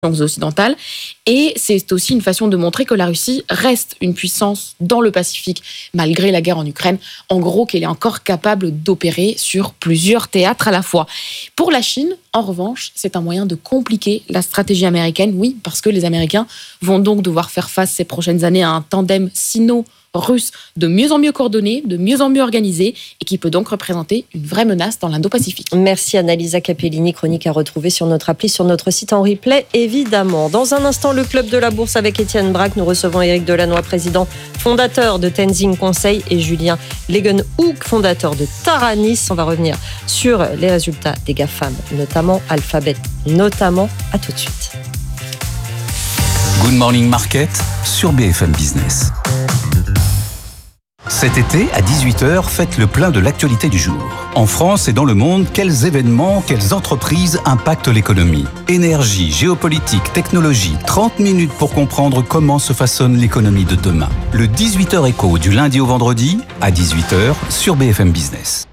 occidentales. Et c'est aussi une façon de montrer que la Russie reste une puissance dans le Pacifique, malgré la guerre en Ukraine. En gros, qu'elle est encore capable d'opérer sur plusieurs théâtres à la fois. Pour la Chine, en revanche, c'est un moyen de compliquer la stratégie américaine. Oui, parce que les Américains vont donc devoir faire face ces prochaines années à un tandem sino-russe de mieux en mieux coordonné, de mieux en mieux organisé, et qui peut donc représenter une vraie menace dans l'Indo-Pacifique. Merci Annalisa Capellini, chronique à retrouver sur notre appli, sur notre site en replay, évidemment. Dans un instant, le Club de la Bourse avec Étienne Braque. Nous recevons Éric Delannoy, président fondateur de Tenzing Conseil, et Julien Legenhoek, fondateur de Taranis. On va revenir sur les résultats des GAFAM, notamment Alphabet, notamment. À tout de suite. Good Morning Market sur BFM Business. Cet été, à 18h, faites le plein de l'actualité du jour. En France et dans le monde, quels événements, quelles entreprises impactent l'économie ? Énergie, géopolitique, technologie, 30 minutes pour comprendre comment se façonne l'économie de demain. Le 18h Écho du lundi au vendredi, à 18h, sur BFM Business.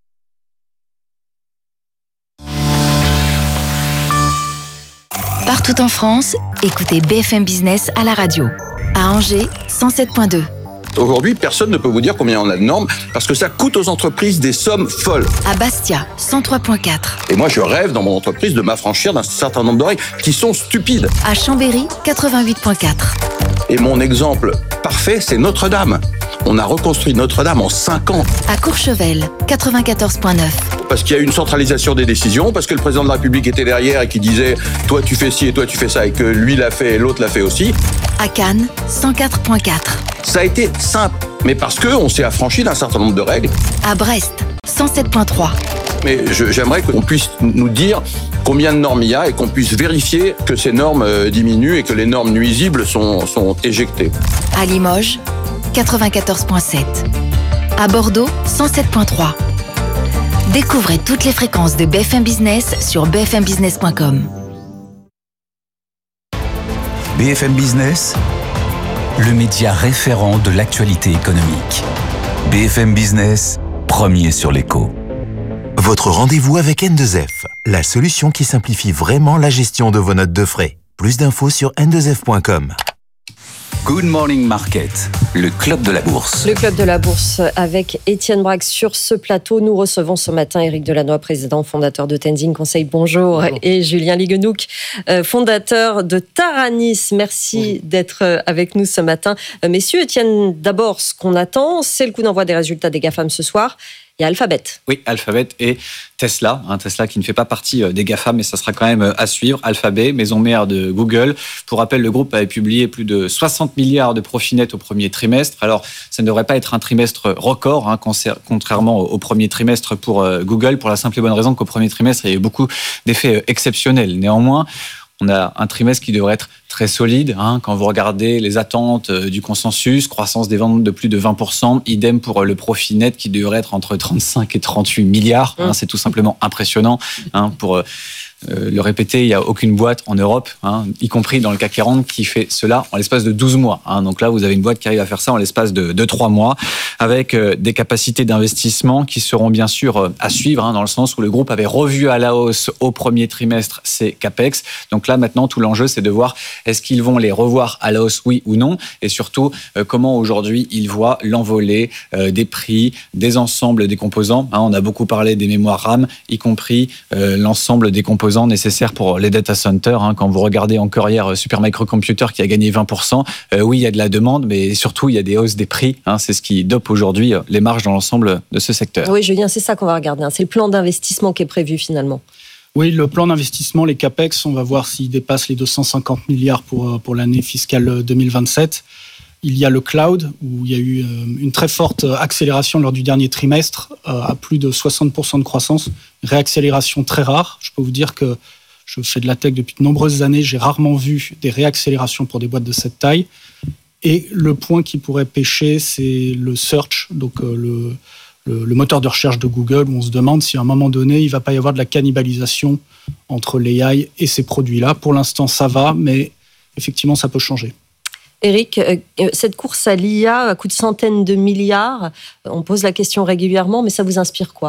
Partout en France, écoutez BFM Business à la radio. À Angers, 107.2. Aujourd'hui, personne ne peut vous dire combien on a de normes parce que ça coûte aux entreprises des sommes folles. À Bastia, 103.4. Et moi, je rêve dans mon entreprise de m'affranchir d'un certain nombre de règles qui sont stupides. À Chambéry, 88.4. Et mon exemple parfait, c'est Notre-Dame. On a reconstruit Notre-Dame en 5 ans. À Courchevel, 94.9. Parce qu'il y a une centralisation des décisions, parce que le président de la République était derrière et qui disait « toi tu fais ci et toi tu fais ça » et que lui l'a fait et l'autre l'a fait aussi. À Cannes, 104.4. Ça a été simple, mais parce qu'on s'est affranchi d'un certain nombre de règles. À Brest, 107.3. Mais j'aimerais qu'on puisse nous dire combien de normes il y a et qu'on puisse vérifier que ces normes diminuent et que les normes nuisibles sont éjectées. À Limoges, 94.7. À Bordeaux, 107.3. Découvrez toutes les fréquences de BFM Business sur bfmbusiness.com. BFM Business, le média référent de l'actualité économique. BFM Business, premier sur l'écho. Votre rendez-vous avec N2F, la solution qui simplifie vraiment la gestion de vos notes de frais. Plus d'infos sur n2f.com. Good Morning Market, le club de la bourse. Le club de la bourse avec Étienne Braque sur ce plateau. Nous recevons ce matin Éric Delannoy, président fondateur de Tenzing Conseil. Bonjour. Et Julien Legenhoek, fondateur de Taranis. Merci d'être avec nous ce matin. Messieurs, Étienne, d'abord, ce qu'on attend, c'est le coup d'envoi des résultats des GAFAM ce soir. Il y a Alphabet. Oui, Alphabet et Tesla. Tesla qui ne fait pas partie des GAFAM, mais ça sera quand même à suivre. Alphabet, maison mère de Google. Pour rappel, le groupe avait publié plus de 60 milliards de profits nets au premier trimestre. Alors, ça ne devrait pas être un trimestre record, contrairement au premier trimestre pour Google, pour la simple et bonne raison qu'au premier trimestre, il y a eu beaucoup d'effets exceptionnels. Néanmoins, on a un trimestre qui devrait être très solide. Quand vous regardez les attentes du consensus, croissance des ventes de plus de 20%, idem pour le profit net qui devrait être entre 35 et 38 milliards. C'est tout simplement impressionnant. Pour le répéter, il n'y a aucune boîte en Europe, y compris dans le CAC 40, qui fait cela en l'espace de 12 mois. Donc là, vous avez une boîte qui arrive à faire ça en l'espace de 3 mois, avec des capacités d'investissement qui seront bien sûr à suivre, dans le sens où le groupe avait revu à la hausse au premier trimestre ses CAPEX. Donc là, maintenant, tout l'enjeu, c'est de voir est-ce qu'ils vont les revoir à la hausse, oui ou non, et surtout, comment aujourd'hui ils voient l'envolée des prix, des ensembles des composants. On a beaucoup parlé des mémoires RAM, y compris l'ensemble des composants nécessaires pour les data centers. Quand vous regardez encore hier Supermicro Computer qui a gagné 20%, oui, il y a de la demande, mais surtout, il y a des hausses des prix. C'est ce qui dope aujourd'hui les marges dans l'ensemble de ce secteur. Oui, Julien, c'est ça qu'on va regarder. C'est le plan d'investissement qui est prévu finalement. Oui, le plan d'investissement, les CAPEX, on va voir s'ils dépassent les 250 milliards pour l'année fiscale 2027. Il y a le cloud, où il y a eu une très forte accélération lors du dernier trimestre, à plus de 60% de croissance, réaccélération très rare. Je peux vous dire que je fais de la tech depuis de nombreuses années, j'ai rarement vu des réaccélérations pour des boîtes de cette taille. Et le point qui pourrait pêcher, c'est le search, donc le moteur de recherche de Google, où on se demande si à un moment donné, il ne va pas y avoir de la cannibalisation entre l'AI et ces produits-là. Pour l'instant, ça va, mais effectivement, ça peut changer. Éric, cette course à l'IA à coût de centaines de milliards, on pose la question régulièrement, mais ça vous inspire quoi ?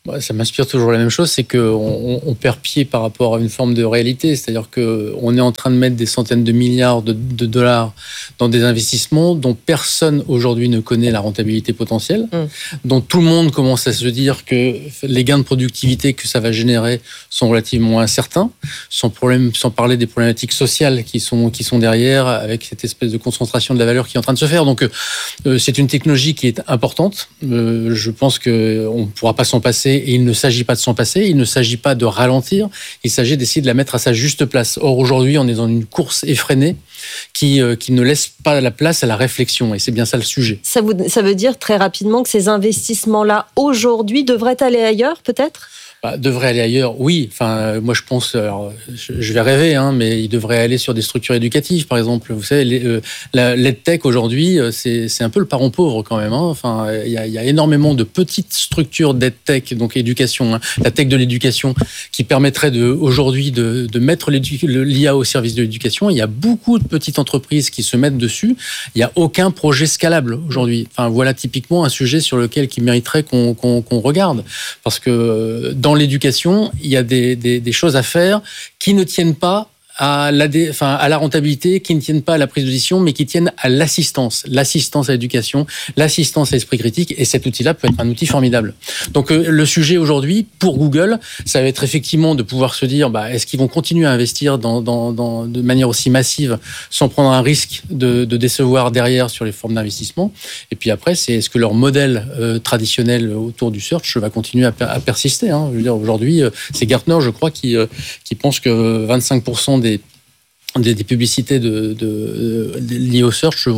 Ça m'inspire toujours la même chose, c'est qu'on perd pied par rapport à une forme de réalité. C'est-à-dire qu'on est en train de mettre des centaines de milliards de dollars dans des investissements dont personne aujourd'hui ne connaît la rentabilité potentielle, dont tout le monde commence à se dire que les gains de productivité que ça va générer sont relativement incertains, sans parler des problématiques sociales qui sont derrière, avec cette espèce de concentration de la valeur qui est en train de se faire. Donc c'est une technologie qui est importante. Je pense qu'on ne pourra pas s'en passer. Et il ne s'agit pas de s'en passer, il ne s'agit pas de ralentir, il s'agit d'essayer de la mettre à sa juste place. Or, aujourd'hui, on est dans une course effrénée qui ne laisse pas la place à la réflexion, et c'est bien ça le sujet. Ça veut dire très rapidement que ces investissements-là, aujourd'hui, devraient aller ailleurs, peut-être ? Devrait aller ailleurs, oui. Enfin, moi, je pense, alors, je vais rêver, mais il devrait aller sur des structures éducatives, par exemple. Vous savez, l'EdTech aujourd'hui, c'est un peu le parent pauvre quand même. Enfin, il y a énormément de petites structures d'EdTech, donc éducation, la tech de l'éducation, qui permettrait aujourd'hui de mettre l'IA au service de l'éducation. Il y a beaucoup de petites entreprises qui se mettent dessus. Il n'y a aucun projet scalable aujourd'hui. Enfin, voilà typiquement un sujet sur lequel qui mériterait qu'on regarde, parce que dans l'éducation, il y a des choses à faire qui ne tiennent pas à la rentabilité, qui ne tiennent pas à la prise de décision, mais qui tiennent à l'assistance à l'éducation, l'assistance à l'esprit critique, et cet outil-là peut être un outil formidable. Donc le sujet aujourd'hui, pour Google, ça va être effectivement de pouvoir se dire, est-ce qu'ils vont continuer à investir de manière aussi massive, sans prendre un risque de décevoir derrière sur les formes d'investissement. Et puis après, c'est est-ce que leur modèle traditionnel autour du search va continuer à persister. Je veux dire, aujourd'hui, c'est Gartner, je crois, qui pense que 25% des publicités liées au search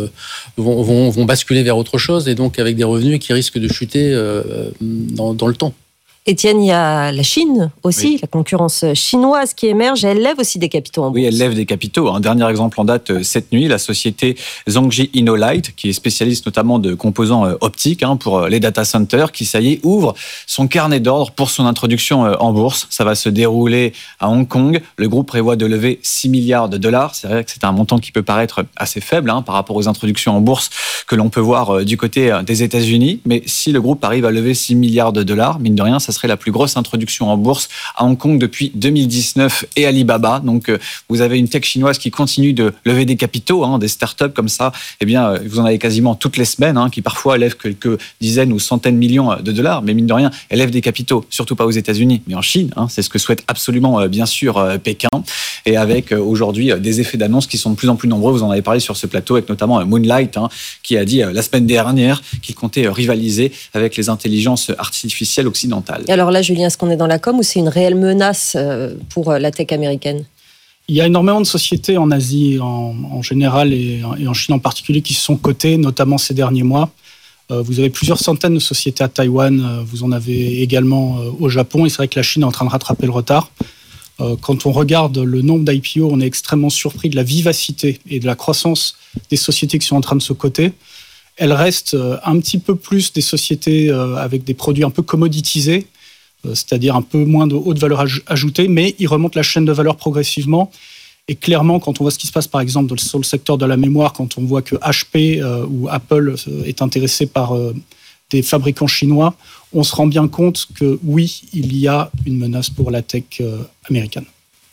vont basculer vers autre chose, et donc avec des revenus qui risquent de chuter dans le temps. Étienne, il y a la Chine aussi, la concurrence chinoise qui émerge. Elle lève aussi des capitaux en bourse. Oui, elle lève des capitaux. Un dernier exemple en date cette nuit, la société Zhongji InnoLight, qui est spécialiste notamment de composants optiques pour les data centers, qui, ça y est, ouvre son carnet d'ordre pour son introduction en bourse. Ça va se dérouler à Hong Kong. Le groupe prévoit de lever 6 milliards de dollars. C'est vrai que c'est un montant qui peut paraître assez faible par rapport aux introductions en bourse que l'on peut voir du côté des États-Unis. Mais si le groupe arrive à lever 6 milliards de dollars, mine de rien, ça serait la plus grosse introduction en bourse à Hong Kong depuis 2019 et Alibaba. Donc, vous avez une tech chinoise qui continue de lever des capitaux, des startups comme ça. Eh bien, vous en avez quasiment toutes les semaines, qui parfois lèvent quelques dizaines ou centaines de millions de dollars. Mais mine de rien, elles lèvent des capitaux, surtout pas aux États-Unis, mais en Chine. C'est ce que souhaite absolument, bien sûr, Pékin. Et avec aujourd'hui des effets d'annonce qui sont de plus en plus nombreux. Vous en avez parlé sur ce plateau avec notamment Moonlight, qui a dit la semaine dernière qu'il comptait rivaliser avec les intelligences artificielles occidentales. Alors là, Julien, est-ce qu'on est dans la com ou c'est une réelle menace pour la tech américaine ? Il y a énormément de sociétés en Asie en général et en Chine en particulier qui se sont cotées, notamment ces derniers mois. Vous avez plusieurs centaines de sociétés à Taïwan, vous en avez également au Japon, et c'est vrai que la Chine est en train de rattraper le retard. Quand on regarde le nombre d'IPO, on est extrêmement surpris de la vivacité et de la croissance des sociétés qui sont en train de se coter. Elles restent un petit peu plus des sociétés avec des produits un peu commoditisés, c'est-à-dire un peu moins de haute valeur ajoutée, mais ils remontent la chaîne de valeur progressivement. Et clairement, quand on voit ce qui se passe, par exemple, sur le secteur de la mémoire, quand on voit que HP ou Apple est intéressé par des fabricants chinois, on se rend bien compte que oui, il y a une menace pour la tech américaine. Étienne ?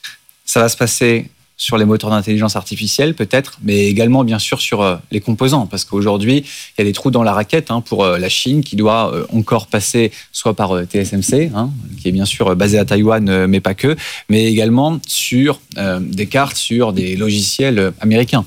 Ça va se passer sur les moteurs d'intelligence artificielle peut-être, mais également bien sûr sur les composants, parce qu'aujourd'hui, il y a des trous dans la raquette pour la Chine qui doit encore passer soit par TSMC, qui est bien sûr basé à Taïwan, mais pas que, mais également sur des cartes, sur des logiciels américains.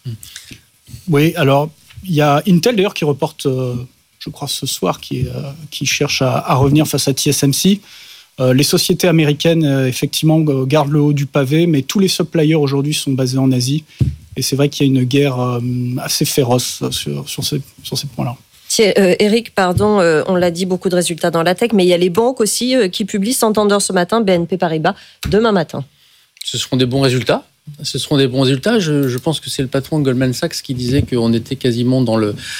Oui, alors il y a Intel d'ailleurs qui reporte, je crois ce soir, qui cherche à revenir face à TSMC. Les sociétés américaines, effectivement, gardent le haut du pavé, mais tous les suppliers aujourd'hui sont basés en Asie. Et c'est vrai qu'il y a une guerre assez féroce sur ces points-là. Eric, on l'a dit, beaucoup de résultats dans la tech, mais il y a les banques aussi qui publient Santander ce matin, BNP Paribas demain matin. Ce seront des bons résultats. Je pense que c'est le patron de Goldman Sachs qui disait qu'on était quasiment dans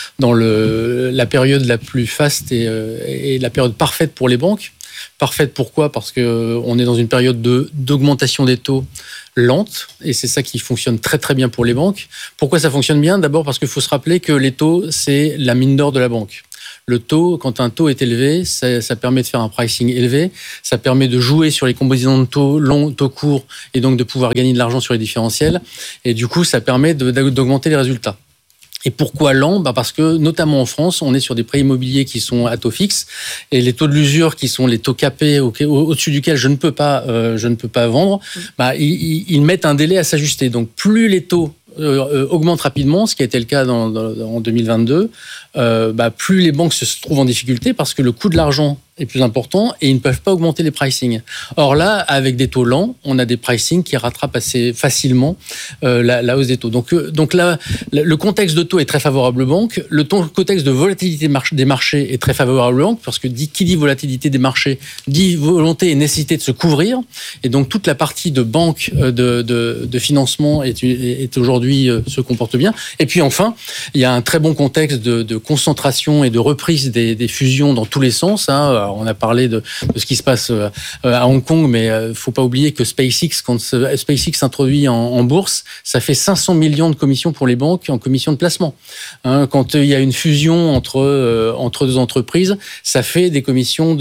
la période la plus faste et la période parfaite pour les banques. Parfaite, pourquoi ? Parce qu'on est dans une période d'augmentation des taux lente, et c'est ça qui fonctionne très très bien pour les banques. Pourquoi ça fonctionne bien ? D'abord parce qu'il faut se rappeler que les taux, c'est la mine d'or de la banque. le taux, quand un taux est élevé, ça permet de faire un pricing élevé, ça permet de jouer sur les combinaisons de taux longs, taux courts, et donc de pouvoir gagner de l'argent sur les différentiels. Et du coup, ça permet d'augmenter les résultats. Et pourquoi lent ? Parce que, notamment en France, on est sur des prêts immobiliers qui sont à taux fixe, et les taux de l'usure, qui sont les taux capés au-dessus duquel je ne peux pas vendre, ils mettent un délai à s'ajuster. Donc, plus les taux augmentent rapidement, ce qui a été le cas en 2022, plus les banques se trouvent en difficulté parce que le coût de l'argent est plus important et ils ne peuvent pas augmenter les pricing. Or là, avec des taux lents, on a des pricing qui rattrapent assez facilement la hausse des taux. Donc là, le contexte de taux est très favorable aux banques. Le contexte de volatilité des marchés est très favorable aux banques parce que qui dit volatilité des marchés dit volonté et nécessité de se couvrir. Et donc toute la partie de banque de financement est aujourd'hui se comporte bien. Et puis enfin, il y a un très bon contexte de concentration et de reprise des fusions dans tous les sens. On a parlé de ce qui se passe à Hong Kong, mais il faut pas oublier que SpaceX, quand SpaceX s'introduit en bourse, ça fait 500 millions de commissions pour les banques en commission de placement. Quand il y a une fusion entre deux entreprises, ça fait des commissions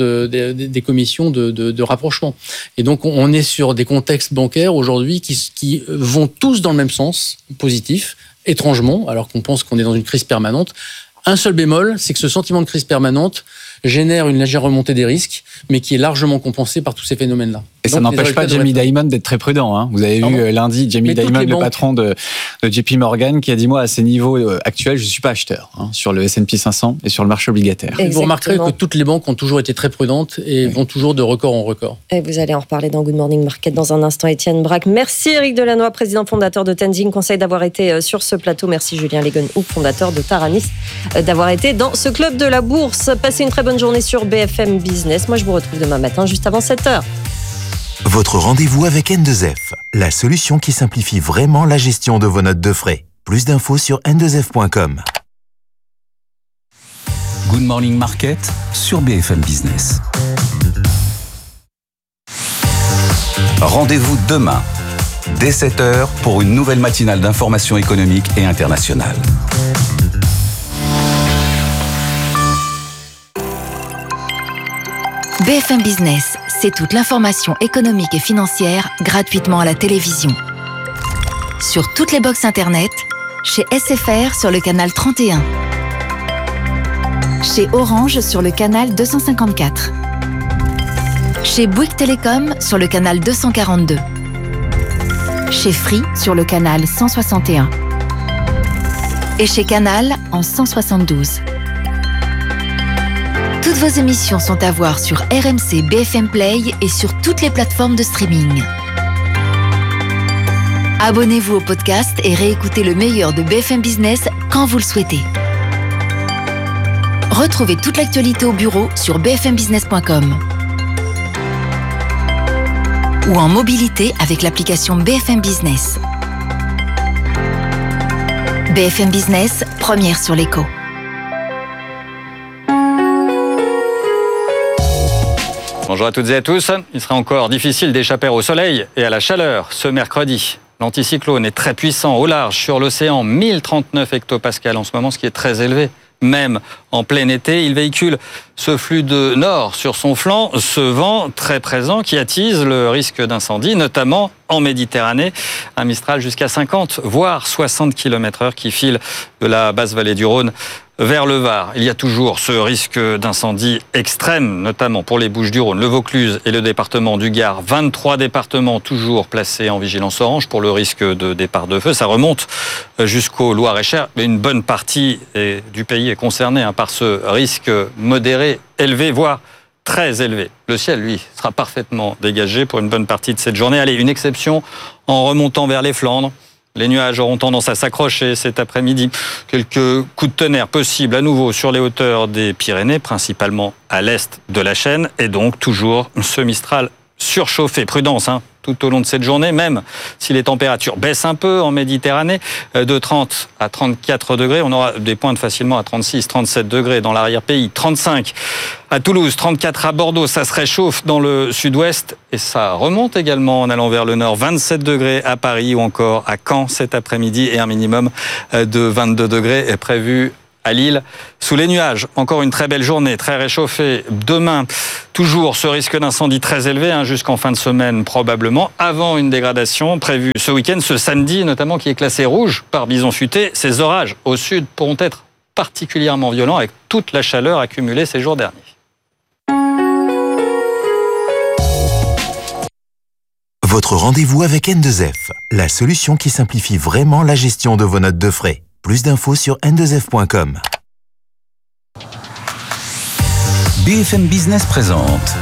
de rapprochement. Et donc on est sur des contextes bancaires aujourd'hui qui vont tous dans le même sens, positif, étrangement, alors qu'on pense qu'on est dans une crise permanente. Un seul bémol, c'est que ce sentiment de crise permanente génère une légère remontée des risques, mais qui est largement compensée par tous ces phénomènes-là. Et ça n'empêche pas Jamie Dimon d'être très prudent. Vous avez vu lundi Jamie Dimon, le patron de JP Morgan, qui a dit, moi, à ces niveaux actuels, je ne suis pas acheteur sur le S&P 500 et sur le marché obligataire. Exactement. Vous remarquerez que toutes les banques ont toujours été très prudentes et vont toujours de record en record. Et vous allez en reparler dans Good Morning Market dans un instant, Étienne Braque. Merci Éric Delannoy, président fondateur de Tenzing Conseil, d'avoir été sur ce plateau. Merci Julien Leguenhoux, fondateur de Taranis, d'avoir été dans ce club de la bourse. Passez une très bonne journée sur BFM Business. Moi, je vous retrouve demain matin, juste avant 7h. Votre rendez-vous avec N2F, la solution qui simplifie vraiment la gestion de vos notes de frais. Plus d'infos sur n2f.com. Good Morning Market sur BFM Business. Rendez-vous demain, dès 7h, pour une nouvelle matinale d'information économique et internationale. BFM Business, c'est toute l'information économique et financière gratuitement à la télévision. Sur toutes les box internet, chez SFR sur le canal 31, chez Orange sur le canal 254, chez Bouygues Télécom sur le canal 242, chez Free sur le canal 161 et chez Canal en 172. Toutes vos émissions sont à voir sur RMC BFM Play et sur toutes les plateformes de streaming. Abonnez-vous au podcast et réécoutez le meilleur de BFM Business quand vous le souhaitez. Retrouvez toute l'actualité au bureau sur bfmbusiness.com ou en mobilité avec l'application BFM Business. BFM Business, première sur l'écho. Bonjour à toutes et à tous. Il sera encore difficile d'échapper au soleil et à la chaleur ce mercredi. L'anticyclone est très puissant au large sur l'océan, 1039 hectopascales en ce moment, ce qui est très élevé. Même en plein été, il véhicule ce flux de nord sur son flanc, ce vent très présent qui attise le risque d'incendie, notamment en Méditerranée. Un Mistral jusqu'à 50, voire 60 km/h qui file de la basse vallée du Rhône vers le Var. Il y a toujours ce risque d'incendie extrême, notamment pour les Bouches-du-Rhône, le Vaucluse et le département du Gard. 23 départements toujours placés en vigilance orange pour le risque de départ de feu. Ça remonte jusqu'au Loir-et-Cher. Mais une bonne partie du pays est concernée par ce risque modéré, élevé, voire très élevé. Le ciel, lui, sera parfaitement dégagé pour une bonne partie de cette journée. Allez, une exception en remontant vers les Flandres. Les nuages auront tendance à s'accrocher cet après-midi. Quelques coups de tonnerre possibles à nouveau sur les hauteurs des Pyrénées, principalement à l'est de la chaîne. Et donc, toujours ce Mistral surchauffé. Prudence, tout au long de cette journée, même si les températures baissent un peu en Méditerranée, de 30 à 34 degrés. On aura des pointes facilement à 36, 37 degrés dans l'arrière-pays, 35 à Toulouse, 34 à Bordeaux. Ça se réchauffe dans le sud-ouest et ça remonte également en allant vers le nord. 27 degrés à Paris ou encore à Caen cet après-midi et un minimum de 22 degrés est prévu à Lille, sous les nuages. Encore une très belle journée, très réchauffée. Demain, toujours ce risque d'incendie très élevé, jusqu'en fin de semaine probablement, avant une dégradation prévue ce week-end, ce samedi notamment, qui est classé rouge par Bison Futé. Ces orages au sud pourront être particulièrement violents avec toute la chaleur accumulée ces jours derniers. Votre rendez-vous avec N2F, la solution qui simplifie vraiment la gestion de vos notes de frais. Plus d'infos sur n2f.com. BFM Business présente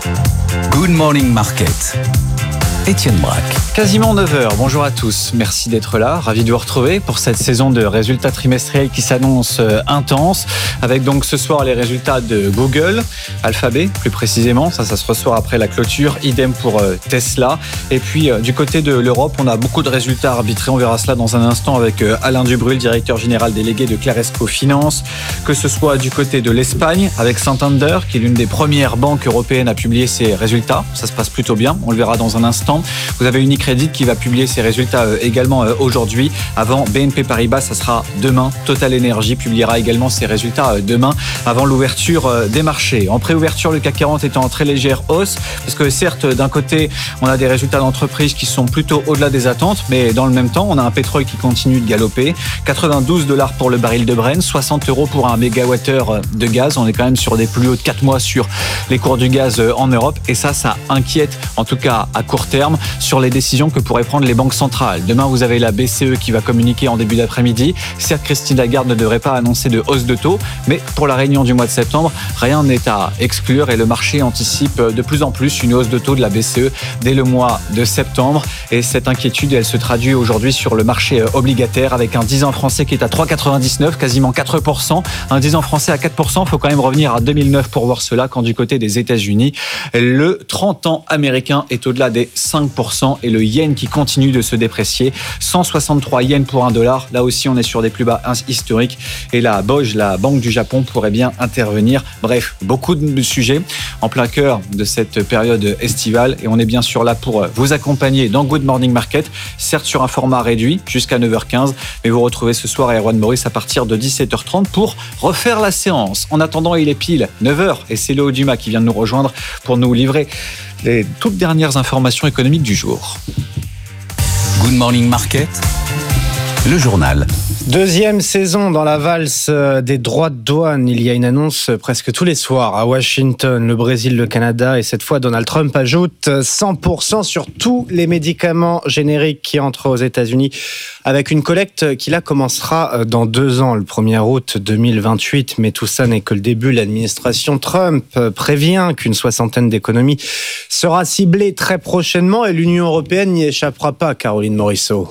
Good Morning Market. Étienne Braque. Quasiment 9h, bonjour à tous, merci d'être là, ravi de vous retrouver pour cette saison de résultats trimestriels qui s'annonce intense, avec donc ce soir les résultats de Google, Alphabet plus précisément, ça se reçoit après la clôture, idem pour Tesla, et puis du côté de l'Europe, on a beaucoup de résultats arbitrés, on verra cela dans un instant avec Alain Dubrul, directeur général délégué de Claresco Finance, que ce soit du côté de l'Espagne, avec Santander, qui est l'une des premières banques européennes à publier ses résultats, ça se passe plutôt bien, on le verra dans un instant. Vous avez Unicredit qui va publier ses résultats également aujourd'hui. Avant BNP Paribas, ça sera demain. Total Energy publiera également ses résultats demain, avant l'ouverture des marchés. En préouverture, le CAC 40 est en très légère hausse, parce que certes, d'un côté, on a des résultats d'entreprise qui sont plutôt au-delà des attentes, mais dans le même temps, on a un pétrole qui continue de galoper. $92 pour le baril de Brent, 60 € pour un mégawattheure de gaz. On est quand même sur des plus hauts de 4 mois sur les cours du gaz en Europe, et ça inquiète, en tout cas à court terme, sur les décisions que pourraient prendre les banques centrales. Demain, vous avez la BCE qui va communiquer en début d'après-midi. Certes, Christine Lagarde ne devrait pas annoncer de hausse de taux, mais pour la réunion du mois de septembre, rien n'est à exclure et le marché anticipe de plus en plus une hausse de taux de la BCE dès le mois de septembre. Et cette inquiétude, elle se traduit aujourd'hui sur le marché obligataire avec un 10 ans français qui est à 3,99, quasiment 4%. Un 10 ans français à 4%, il faut quand même revenir à 2009 pour voir cela, quand du côté des États-Unis, le 30 ans américain est au-delà des 5% et le yen qui continue de se déprécier, 163 yens pour $1. Là aussi, on est sur des plus bas historiques et la BOJ, la Banque du Japon, pourrait bien intervenir. Bref, beaucoup de sujets en plein cœur de cette période estivale et on est bien sûr là pour vous accompagner dans Good Morning Market, certes sur un format réduit jusqu'à 9h15, mais vous retrouvez ce soir Erwan Maurice à partir de 17h30 pour refaire la séance. En attendant, il est pile 9h et c'est Léo Dumas qui vient de nous rejoindre pour nous livrer les toutes dernières informations économiques du jour. Good Morning Market, le journal. Deuxième saison dans la valse des droits de douane. Il y a une annonce presque tous les soirs à Washington, le Brésil, le Canada et cette fois Donald Trump ajoute 100% sur tous les médicaments génériques qui entrent aux États-Unis avec une collecte qui là commencera dans 2 ans, le 1er août 2028. Mais tout ça n'est que le début. L'administration Trump prévient qu'une 60aine d'économies sera ciblée très prochainement et l'Union européenne n'y échappera pas, Caroline Morisseau.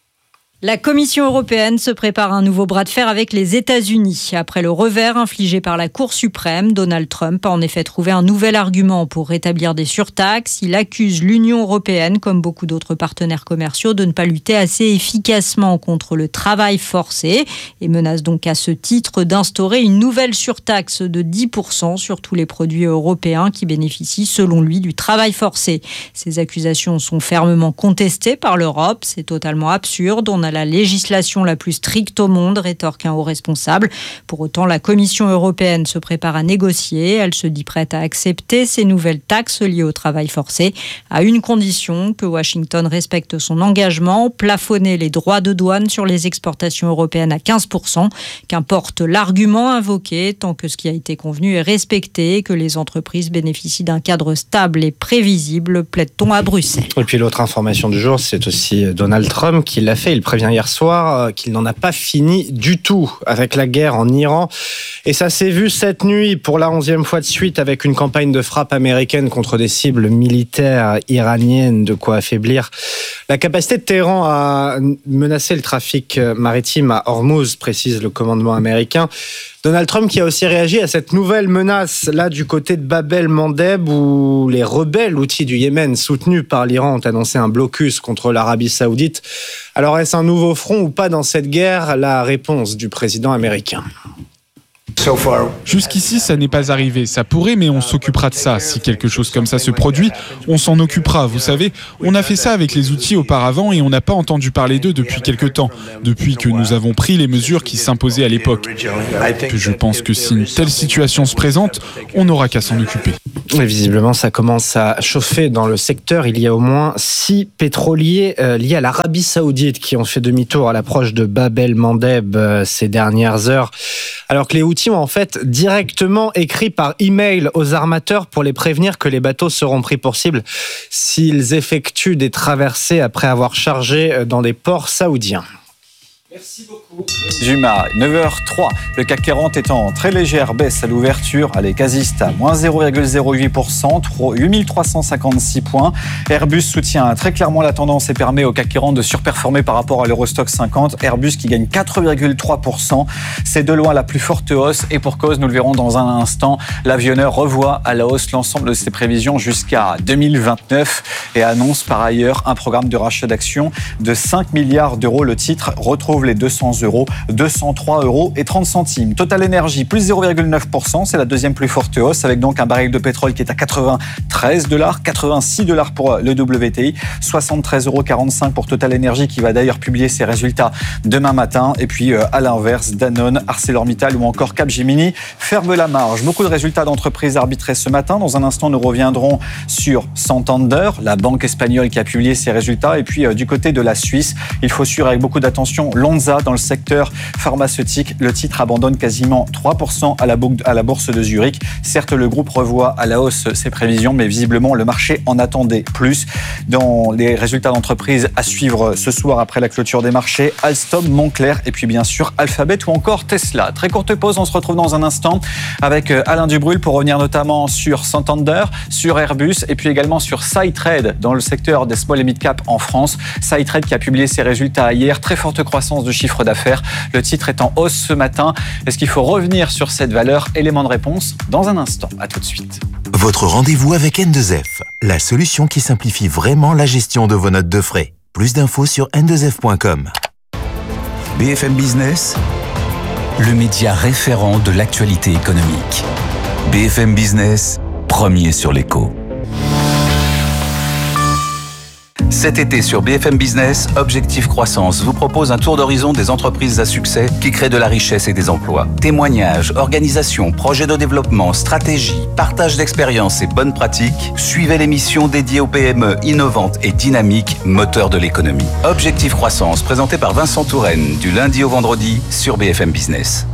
La Commission européenne se prépare à un nouveau bras de fer avec les États-Unis. Après le revers infligé par la Cour suprême, Donald Trump a en effet trouvé un nouvel argument pour rétablir des surtaxes. Il accuse l'Union européenne, comme beaucoup d'autres partenaires commerciaux, de ne pas lutter assez efficacement contre le travail forcé et menace donc à ce titre d'instaurer une nouvelle surtaxe de 10% sur tous les produits européens qui bénéficient, selon lui, du travail forcé. Ces accusations sont fermement contestées par l'Europe. C'est totalement absurde. On a la législation la plus stricte au monde, rétorque un haut responsable. Pour autant, la Commission européenne se prépare à négocier. Elle se dit prête à accepter ces nouvelles taxes liées au travail forcé, à une condition, que Washington respecte son engagement, plafonner les droits de douane sur les exportations européennes à 15%. Qu'importe l'argument invoqué, tant que ce qui a été convenu est respecté et que les entreprises bénéficient d'un cadre stable et prévisible, plaide-t-on à Bruxelles. Et puis l'autre information du jour, c'est aussi Donald Trump qui l'a fait. Il prévient hier soir qu'il n'en a pas fini du tout avec la guerre en Iran. Et ça s'est vu cette nuit pour la 11e fois de suite avec une campagne de frappe américaine contre des cibles militaires iraniennes, de quoi affaiblir la capacité de Téhéran à menacer le trafic maritime à Hormuz, précise le commandement américain. Donald Trump qui a aussi réagi à cette nouvelle menace, là du côté de Bab el-Mandeb, où les rebelles outils du Yémen soutenus par l'Iran ont annoncé un blocus contre l'Arabie Saoudite. Alors est-ce un nouveau front ou pas dans cette guerre? La réponse du président américain. Jusqu'ici, ça n'est pas arrivé. Ça pourrait, mais on s'occupera de ça. Si quelque chose comme ça se produit, on s'en occupera. Vous savez, on a fait ça avec les outils auparavant et on n'a pas entendu parler d'eux depuis quelque temps, depuis que nous avons pris les mesures qui s'imposaient à l'époque. Je pense que si une telle situation se présente, on n'aura qu'à s'en occuper. Et visiblement, ça commence à chauffer dans le secteur. Il y a au moins 6 pétroliers liés à l'Arabie Saoudite qui ont fait demi-tour à l'approche de Bab el-Mandeb ces dernières heures. Alors que les Houthis ont en fait directement écrit par email aux armateurs pour les prévenir que les bateaux seront pris pour cible s'ils effectuent des traversées après avoir chargé dans des ports saoudiens. Merci beaucoup. Juma, 9h03. Le CAC 40 est en très légère baisse à l'ouverture. Allez, quasi stable. Moins 0,08%, 8356 points. Airbus soutient très clairement la tendance et permet au CAC 40 de surperformer par rapport à l'Eurostoxx 50. Airbus qui gagne 4,3%. C'est de loin la plus forte hausse et pour cause, nous le verrons dans un instant, l'avionneur revoit à la hausse l'ensemble de ses prévisions jusqu'à 2029 et annonce par ailleurs un programme de rachat d'actions de 5 milliards d'euros. Le titre retrouve les 200 €, 203 € et 30 centimes. Total Energy, plus 0,9%, c'est la deuxième plus forte hausse, avec donc un baril de pétrole qui est à $93, $86 pour le WTI, 73,45 € pour Total Energy, qui va d'ailleurs publier ses résultats demain matin. Et puis, à l'inverse, Danone, ArcelorMittal ou encore Capgemini ferment la marge. Beaucoup de résultats d'entreprises arbitrés ce matin. Dans un instant, nous reviendrons sur Santander, la banque espagnole qui a publié ses résultats. Et puis, du côté de la Suisse, il faut suivre avec beaucoup d'attention Lonza dans le secteur pharmaceutique. Le titre abandonne quasiment 3% à la bourse de Zurich. Certes, le groupe revoit à la hausse ses prévisions, mais visiblement, le marché en attendait plus. Dans les résultats d'entreprise à suivre ce soir après la clôture des marchés, Alstom, Moncler et puis bien sûr Alphabet ou encore Tesla. Très courte pause, on se retrouve dans un instant avec Alain Dubrul pour revenir notamment sur Santander, sur Airbus et puis également sur SciTrade dans le secteur des small et mid cap en France. SciTrade qui a publié ses résultats hier, très forte croissance de chiffre d'affaires. Le titre est en hausse ce matin. Est-ce qu'il faut revenir sur cette valeur? Élément de réponse dans un instant. À tout de suite. Votre rendez-vous avec N2F, la solution qui simplifie vraiment la gestion de vos notes de frais. Plus d'infos sur n2f.com. BFM Business, le média référent de l'actualité économique. BFM Business, premier sur l'écho. Cet été sur BFM Business, Objectif Croissance vous propose un tour d'horizon des entreprises à succès qui créent de la richesse et des emplois. Témoignages, organisations, projets de développement, stratégies, partage d'expériences et bonnes pratiques. Suivez l'émission dédiée aux PME innovantes et dynamiques, moteurs de l'économie. Objectif Croissance, présenté par Vincent Touraine, du lundi au vendredi sur BFM Business.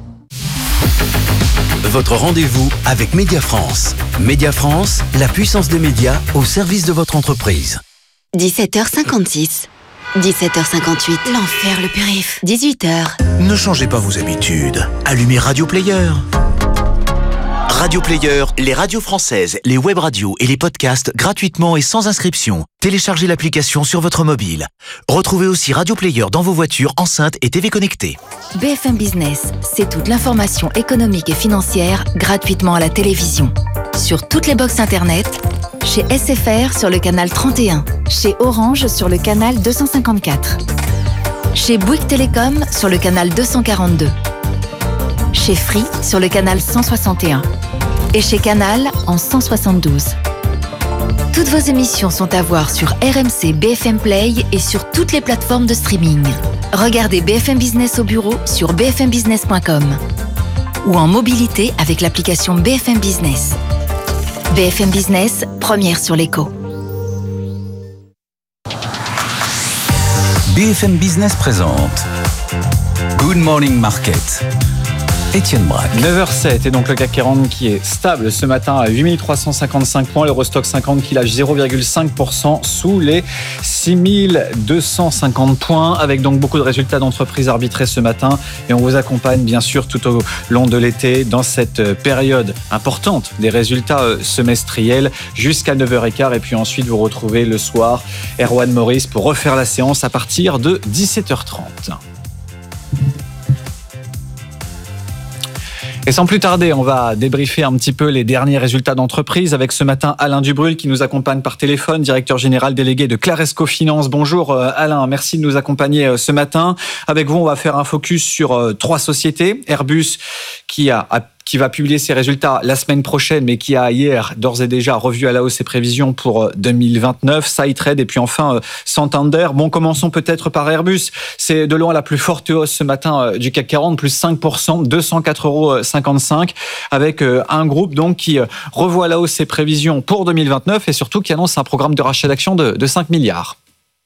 Votre rendez-vous avec Média France. Média France, la puissance des médias au service de votre entreprise. 17h56. 17h58. L'enfer, le périph'. 18h. Ne changez pas vos habitudes. Allumez Radio Player. Radio Player, les radios françaises, les web radios et les podcasts gratuitement et sans inscription. Téléchargez l'application sur votre mobile. Retrouvez aussi Radio Player dans vos voitures, enceintes et TV connectées. BFM Business, c'est toute l'information économique et financière gratuitement à la télévision. Sur toutes les box internet, chez SFR sur le canal 31, chez Orange sur le canal 254, chez Bouygues Télécom sur le canal 242, chez Free sur le canal 161 et chez Canal en 172. Toutes vos émissions sont à voir sur RMC BFM Play et sur toutes les plateformes de streaming. Regardez BFM Business au bureau sur bfmbusiness.com ou en mobilité avec l'application BFM Business. BFM Business, première sur l'écho. BFM Business présente Good Morning Market. Étienne Braque. 9h07 et donc le CAC 40 qui est stable ce matin à 8355 points, l'Eurostoxx 50 qui lâche 0,5% sous les 6250 points avec donc beaucoup de résultats d'entreprises arbitrés ce matin et on vous accompagne bien sûr tout au long de l'été dans cette période importante des résultats semestriels jusqu'à 9h15 et puis ensuite vous retrouvez le soir Erwan Maurice pour refaire la séance à partir de 17h30. Et sans plus tarder, on va débriefer un petit peu les derniers résultats d'entreprise avec ce matin Alain Dubrul qui nous accompagne par téléphone, directeur général délégué de Claresco Finance. Bonjour Alain, merci de nous accompagner ce matin. Avec vous, on va faire un focus sur 3 sociétés. Airbus qui va publier ses résultats la semaine prochaine, mais qui a hier d'ores et déjà revu à la hausse ses prévisions pour 2029. SkyTrade et puis enfin Santander. Bon, commençons peut-être par Airbus. C'est de loin la plus forte hausse ce matin du CAC 40, plus 5%, 204,55 €, avec un groupe donc qui revoit à la hausse ses prévisions pour 2029 et surtout qui annonce un programme de rachat d'actions de 5 milliards.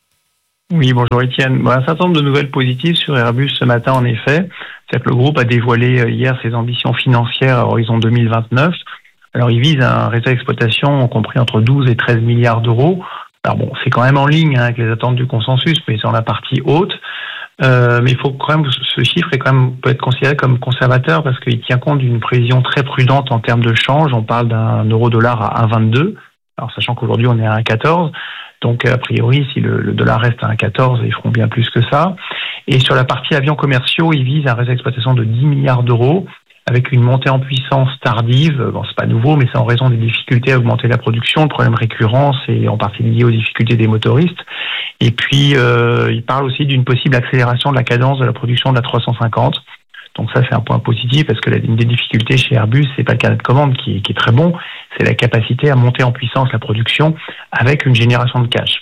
Oui, bonjour Étienne. Un certain nombre de nouvelles positives sur Airbus ce matin, en effet. C'est que le groupe a dévoilé hier ses ambitions financières à horizon 2029. Alors, il vise un résultat d'exploitation compris entre 12 et 13 milliards d'euros. Alors bon, c'est quand même en ligne avec les attentes du consensus, mais c'est dans la partie haute. Mais il faut quand même, ce chiffre peut être considéré comme conservateur parce qu'il tient compte d'une prévision très prudente en termes de change. On parle d'un euro-dollar à 1,22. Alors, sachant qu'aujourd'hui, on est à 1,14. Donc, a priori, si le dollar reste à 1,14, ils feront bien plus que ça. Et sur la partie avions commerciaux, ils visent un résultat d'exploitation de 10 milliards d'euros avec une montée en puissance tardive. Bon, c'est pas nouveau, mais c'est en raison des difficultés à augmenter la production. Le problème récurrent, c'est en partie lié aux difficultés des motoristes. Et puis, ils parlent aussi d'une possible accélération de la cadence de la production de la 350. Donc ça, c'est un point positif parce que une des difficultés chez Airbus, c'est pas le carnet de commande qui est très bon, c'est la capacité à monter en puissance la production avec une génération de cash.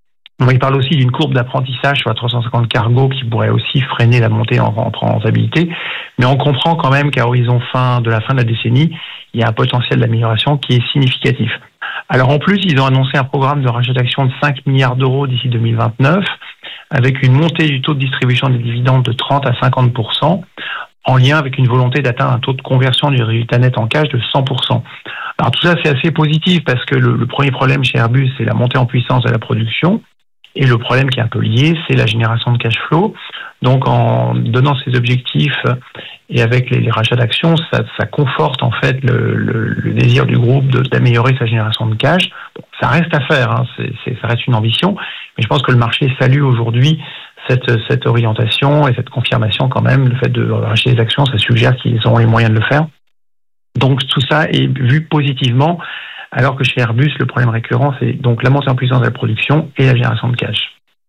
Il parle aussi d'une courbe d'apprentissage sur la 350 cargo qui pourrait aussi freiner la montée en rentabilité. Mais on comprend quand même qu'à horizon de la fin de la décennie, il y a un potentiel d'amélioration qui est significatif. Alors en plus, ils ont annoncé un programme de rachat d'actions de 5 milliards d'euros d'ici 2029, avec une montée du taux de distribution des dividendes de 30 à 50%, en lien avec une volonté d'atteindre un taux de conversion du résultat net en cash de 100%. Alors tout ça, c'est assez positif parce que le premier problème chez Airbus, c'est la montée en puissance de la production. Et le problème qui est un peu lié, c'est la génération de cash flow. Donc, en donnant ces objectifs et avec les rachats d'actions, ça conforte en fait le désir du groupe d'améliorer sa génération de cash. Bon, ça reste à faire, hein, ça reste une ambition, mais je pense que le marché salue aujourd'hui cette orientation et cette confirmation quand même. Le fait de racheter des actions, ça suggère qu'ils auront les moyens de le faire. Donc, tout ça est vu positivement. Alors que chez Airbus, le problème récurrent, c'est donc la montée en puissance de la production et la génération de cash.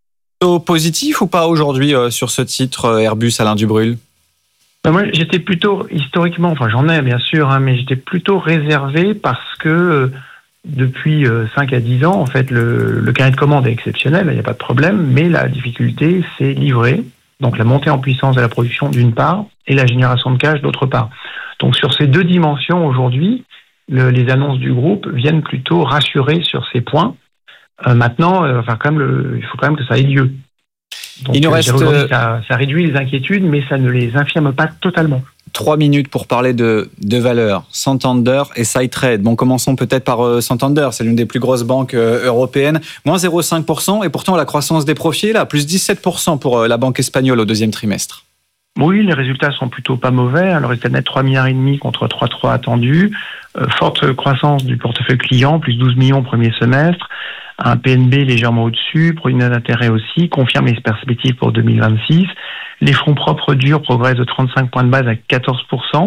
Positif ou pas aujourd'hui sur ce titre Airbus, Alain Dubrul ? Moi, j'étais plutôt, historiquement, enfin j'en ai bien sûr, hein, mais j'étais plutôt réservé parce que depuis 5 à 10 ans, en fait, le carnet de commande est exceptionnel, il n'y a pas de problème, mais la difficulté, c'est livrer. Donc la montée en puissance de la production d'une part et la génération de cash d'autre part. Donc sur ces 2 dimensions aujourd'hui, les annonces du groupe viennent plutôt rassurer sur ces points. Maintenant, il faut quand même que ça ait lieu. Donc, il nous reste... ça réduit les inquiétudes, mais ça ne les infirme pas totalement. 3 minutes pour parler de valeurs. Santander et SkyTrade. Bon, commençons peut-être par Santander. C'est l'une des plus grosses banques européennes. Moins 0,5%. Et pourtant, la croissance des profits est là. Plus 17% pour la banque espagnole au 2e trimestre. Oui, les résultats sont plutôt pas mauvais. Alors, résultat net 3,5 milliards contre 3,3 attendus. Forte croissance du portefeuille client, plus 12 millions au premier semestre. Un PNB légèrement au-dessus, produit d'intérêt aussi, confirme les perspectives pour 2026. Les fonds propres durs progressent de 35 points de base à 14%,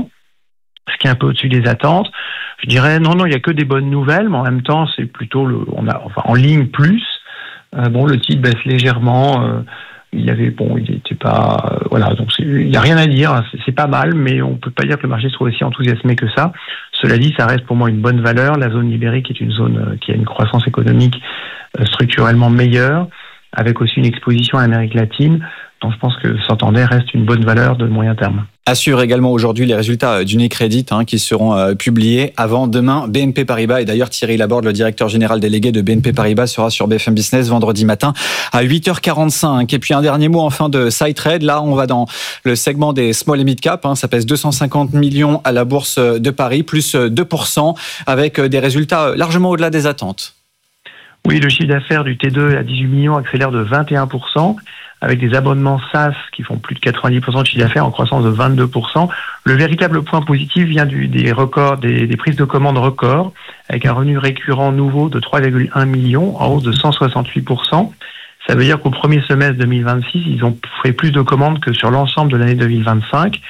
ce qui est un peu au-dessus des attentes. Je dirais non, il n'y a que des bonnes nouvelles, mais en même temps, c'est plutôt en ligne plus. Le titre baisse légèrement. Il était pas, donc il n'y a rien à dire, c'est pas mal, mais on peut pas dire que le marché soit aussi enthousiasmé que ça. Cela dit, ça reste pour moi une bonne valeur. La zone ibérique est une zone qui a une croissance économique structurellement meilleure, avec aussi une exposition à l'Amérique latine. Donc je pense que Santander reste une bonne valeur de moyen terme. Assure également aujourd'hui les résultats d'Unicredit qui seront publiés avant demain. BNP Paribas, et d'ailleurs Thierry Laborde, le directeur général délégué de BNP Paribas, sera sur BFM Business vendredi matin à 8h45. Et puis un dernier mot enfin de SkyTrade. Là, on va dans le segment des small et mid cap. Ça pèse 250 millions à la bourse de Paris, plus 2%, avec des résultats largement au-delà des attentes. Oui, le chiffre d'affaires du T2 à 18 millions accélère de 21%. Avec des abonnements SaaS qui font plus de 90% de chiffre d'affaires en croissance de 22%. Le véritable point positif vient des records, des prises de commandes records, avec un revenu récurrent nouveau de 3,1 millions, en hausse de 168%. Ça veut dire qu'au premier semestre 2026, ils ont fait plus de commandes que sur l'ensemble de l'année 2025.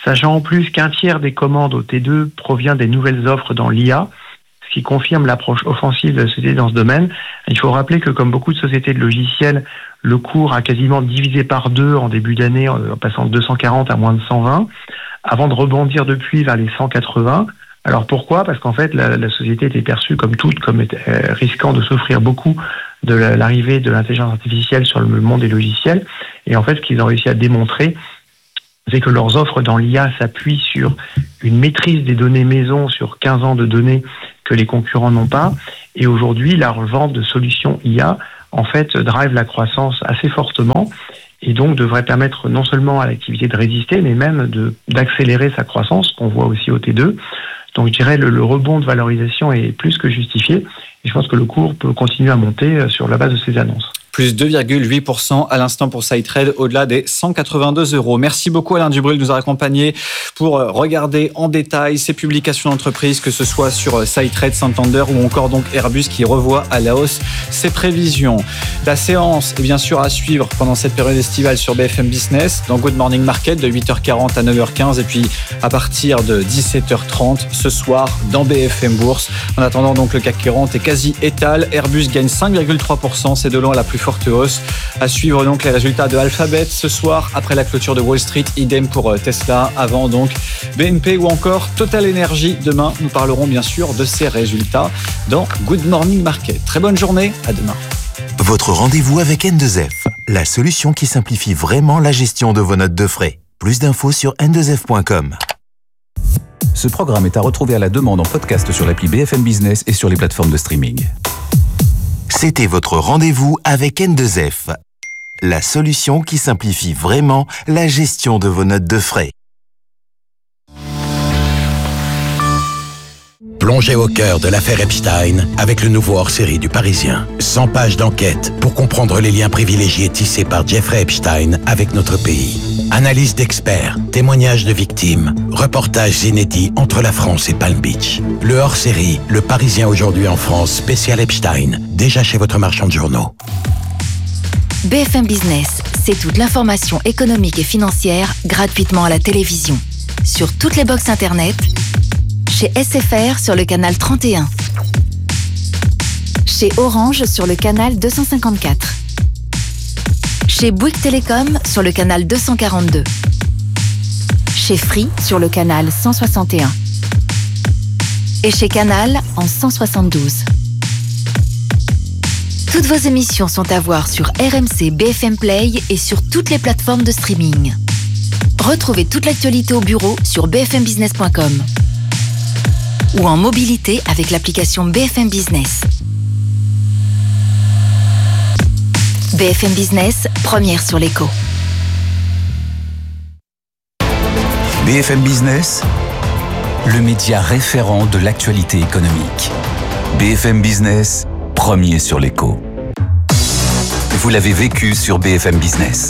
sachant en plus qu'un tiers des commandes au T2 provient des nouvelles offres dans l'IA, ce qui confirme l'approche offensive de la société dans ce domaine. Il faut rappeler que comme beaucoup de sociétés de logiciels, le cours a quasiment divisé par 2 en début d'année, en passant de 240 à moins de 120, avant de rebondir depuis vers les 180. Alors pourquoi ? Parce qu'en fait, la société était perçue comme toute, comme risquant de souffrir beaucoup de l'arrivée de l'intelligence artificielle sur le monde des logiciels. Et en fait, ce qu'ils ont réussi à démontrer, c'est que leurs offres dans l'IA s'appuient sur une maîtrise des données maison sur 15 ans de données que les concurrents n'ont pas. Et aujourd'hui, la revente de solutions IA, en fait, drive la croissance assez fortement et donc devrait permettre non seulement à l'activité de résister, mais même d'accélérer sa croissance, qu'on voit aussi au T2. Donc je dirais le rebond de valorisation est plus que justifié et je pense que le cours peut continuer à monter sur la base de ces annonces. Plus 2,8% à l'instant pour SciTrade, au-delà des 182 €. Merci beaucoup Alain Dubreuil de nous avoir accompagnés pour regarder en détail ces publications d'entreprise, que ce soit sur SciTrade, Santander ou encore donc Airbus qui revoit à la hausse ses prévisions. La séance est bien sûr à suivre pendant cette période estivale sur BFM Business, dans Good Morning Market de 8h40 à 9h15 et puis à partir de 17h30 ce soir dans BFM Bourse. En attendant donc le CAC 40 est quasi étal. Airbus gagne 5,3%, c'est de loin la plus forte hausse. À suivre donc les résultats de Alphabet ce soir après la clôture de Wall Street, idem pour Tesla, avant donc BNP ou encore Total Energy. Demain, nous parlerons bien sûr de ces résultats dans Good Morning Market. Très bonne journée, à demain. Votre rendez-vous avec N2F, la solution qui simplifie vraiment la gestion de vos notes de frais. Plus d'infos sur n2f.com. Ce programme est à retrouver à la demande en podcast sur l'appli BFM Business et sur les plateformes de streaming. C'était votre rendez-vous avec N2F, la solution qui simplifie vraiment la gestion de vos notes de frais. Plongez au cœur de l'affaire Epstein avec le nouveau hors-série du Parisien. 100 pages d'enquête pour comprendre les liens privilégiés tissés par Jeffrey Epstein avec notre pays. Analyse d'experts, témoignages de victimes, reportages inédits entre la France et Palm Beach. Le hors-série, Le Parisien aujourd'hui en France, spécial Epstein, déjà chez votre marchand de journaux. BFM Business, c'est toute l'information économique et financière gratuitement à la télévision. Sur toutes les box internet, chez SFR sur le canal 31, chez Orange sur le canal 254, chez Bouygues Télécom sur le canal 242, chez Free sur le canal 161 et chez Canal en 172. Toutes vos émissions sont à voir sur RMC BFM Play et sur toutes les plateformes de streaming. Retrouvez toute l'actualité au bureau sur bfmbusiness.com ou en mobilité avec l'application BFM Business. BFM Business, première sur l'écho. BFM Business, le média référent de l'actualité économique. BFM Business, premier sur l'écho. Vous l'avez vécu sur BFM Business.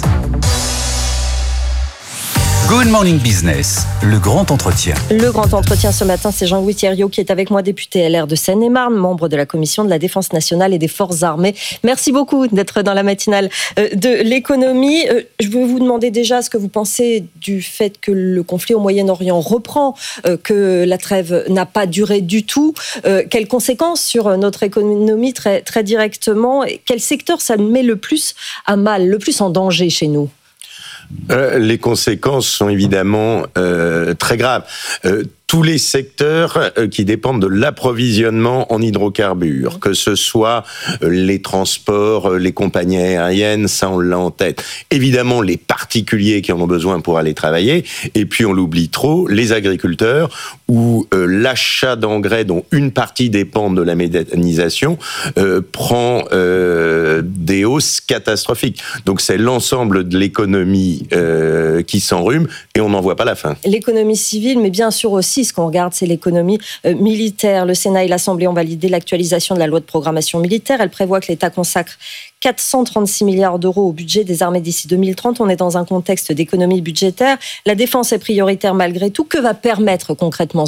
Good Morning Business, le grand entretien. Le grand entretien ce matin, c'est Jean-Louis Thériault qui est avec moi, député LR de Seine-et-Marne, membre de la Commission de la Défense nationale et des Forces armées. Merci beaucoup d'être dans la matinale de l'économie. Je vais vous demander déjà ce que vous pensez du fait que le conflit au Moyen-Orient reprend, que la trêve n'a pas duré du tout. Quelles conséquences sur notre économie très, très directement? Quel secteur ça met le plus à mal, le plus en danger chez nous? Les conséquences sont évidemment très graves. Tous les secteurs qui dépendent de l'approvisionnement en hydrocarbures, que ce soit les transports, les compagnies aériennes, ça on l'a en tête. Évidemment, les particuliers qui en ont besoin pour aller travailler, et puis on l'oublie trop, les agriculteurs, où l'achat d'engrais, dont une partie dépend de la méthanisation, prend des hausses catastrophiques. Donc c'est l'ensemble de l'économie qui s'enrhume, et on n'en voit pas la fin. L'économie civile, mais bien sûr aussi, ce qu'on regarde, c'est l'économie militaire. Le Sénat et l'Assemblée ont validé l'actualisation de la loi de programmation militaire. Elle prévoit que l'État consacre 436 milliards d'euros au budget des armées d'ici 2030. On est dans un contexte d'économie budgétaire. La défense est prioritaire malgré tout. Que va permettre concrètement ce budget ?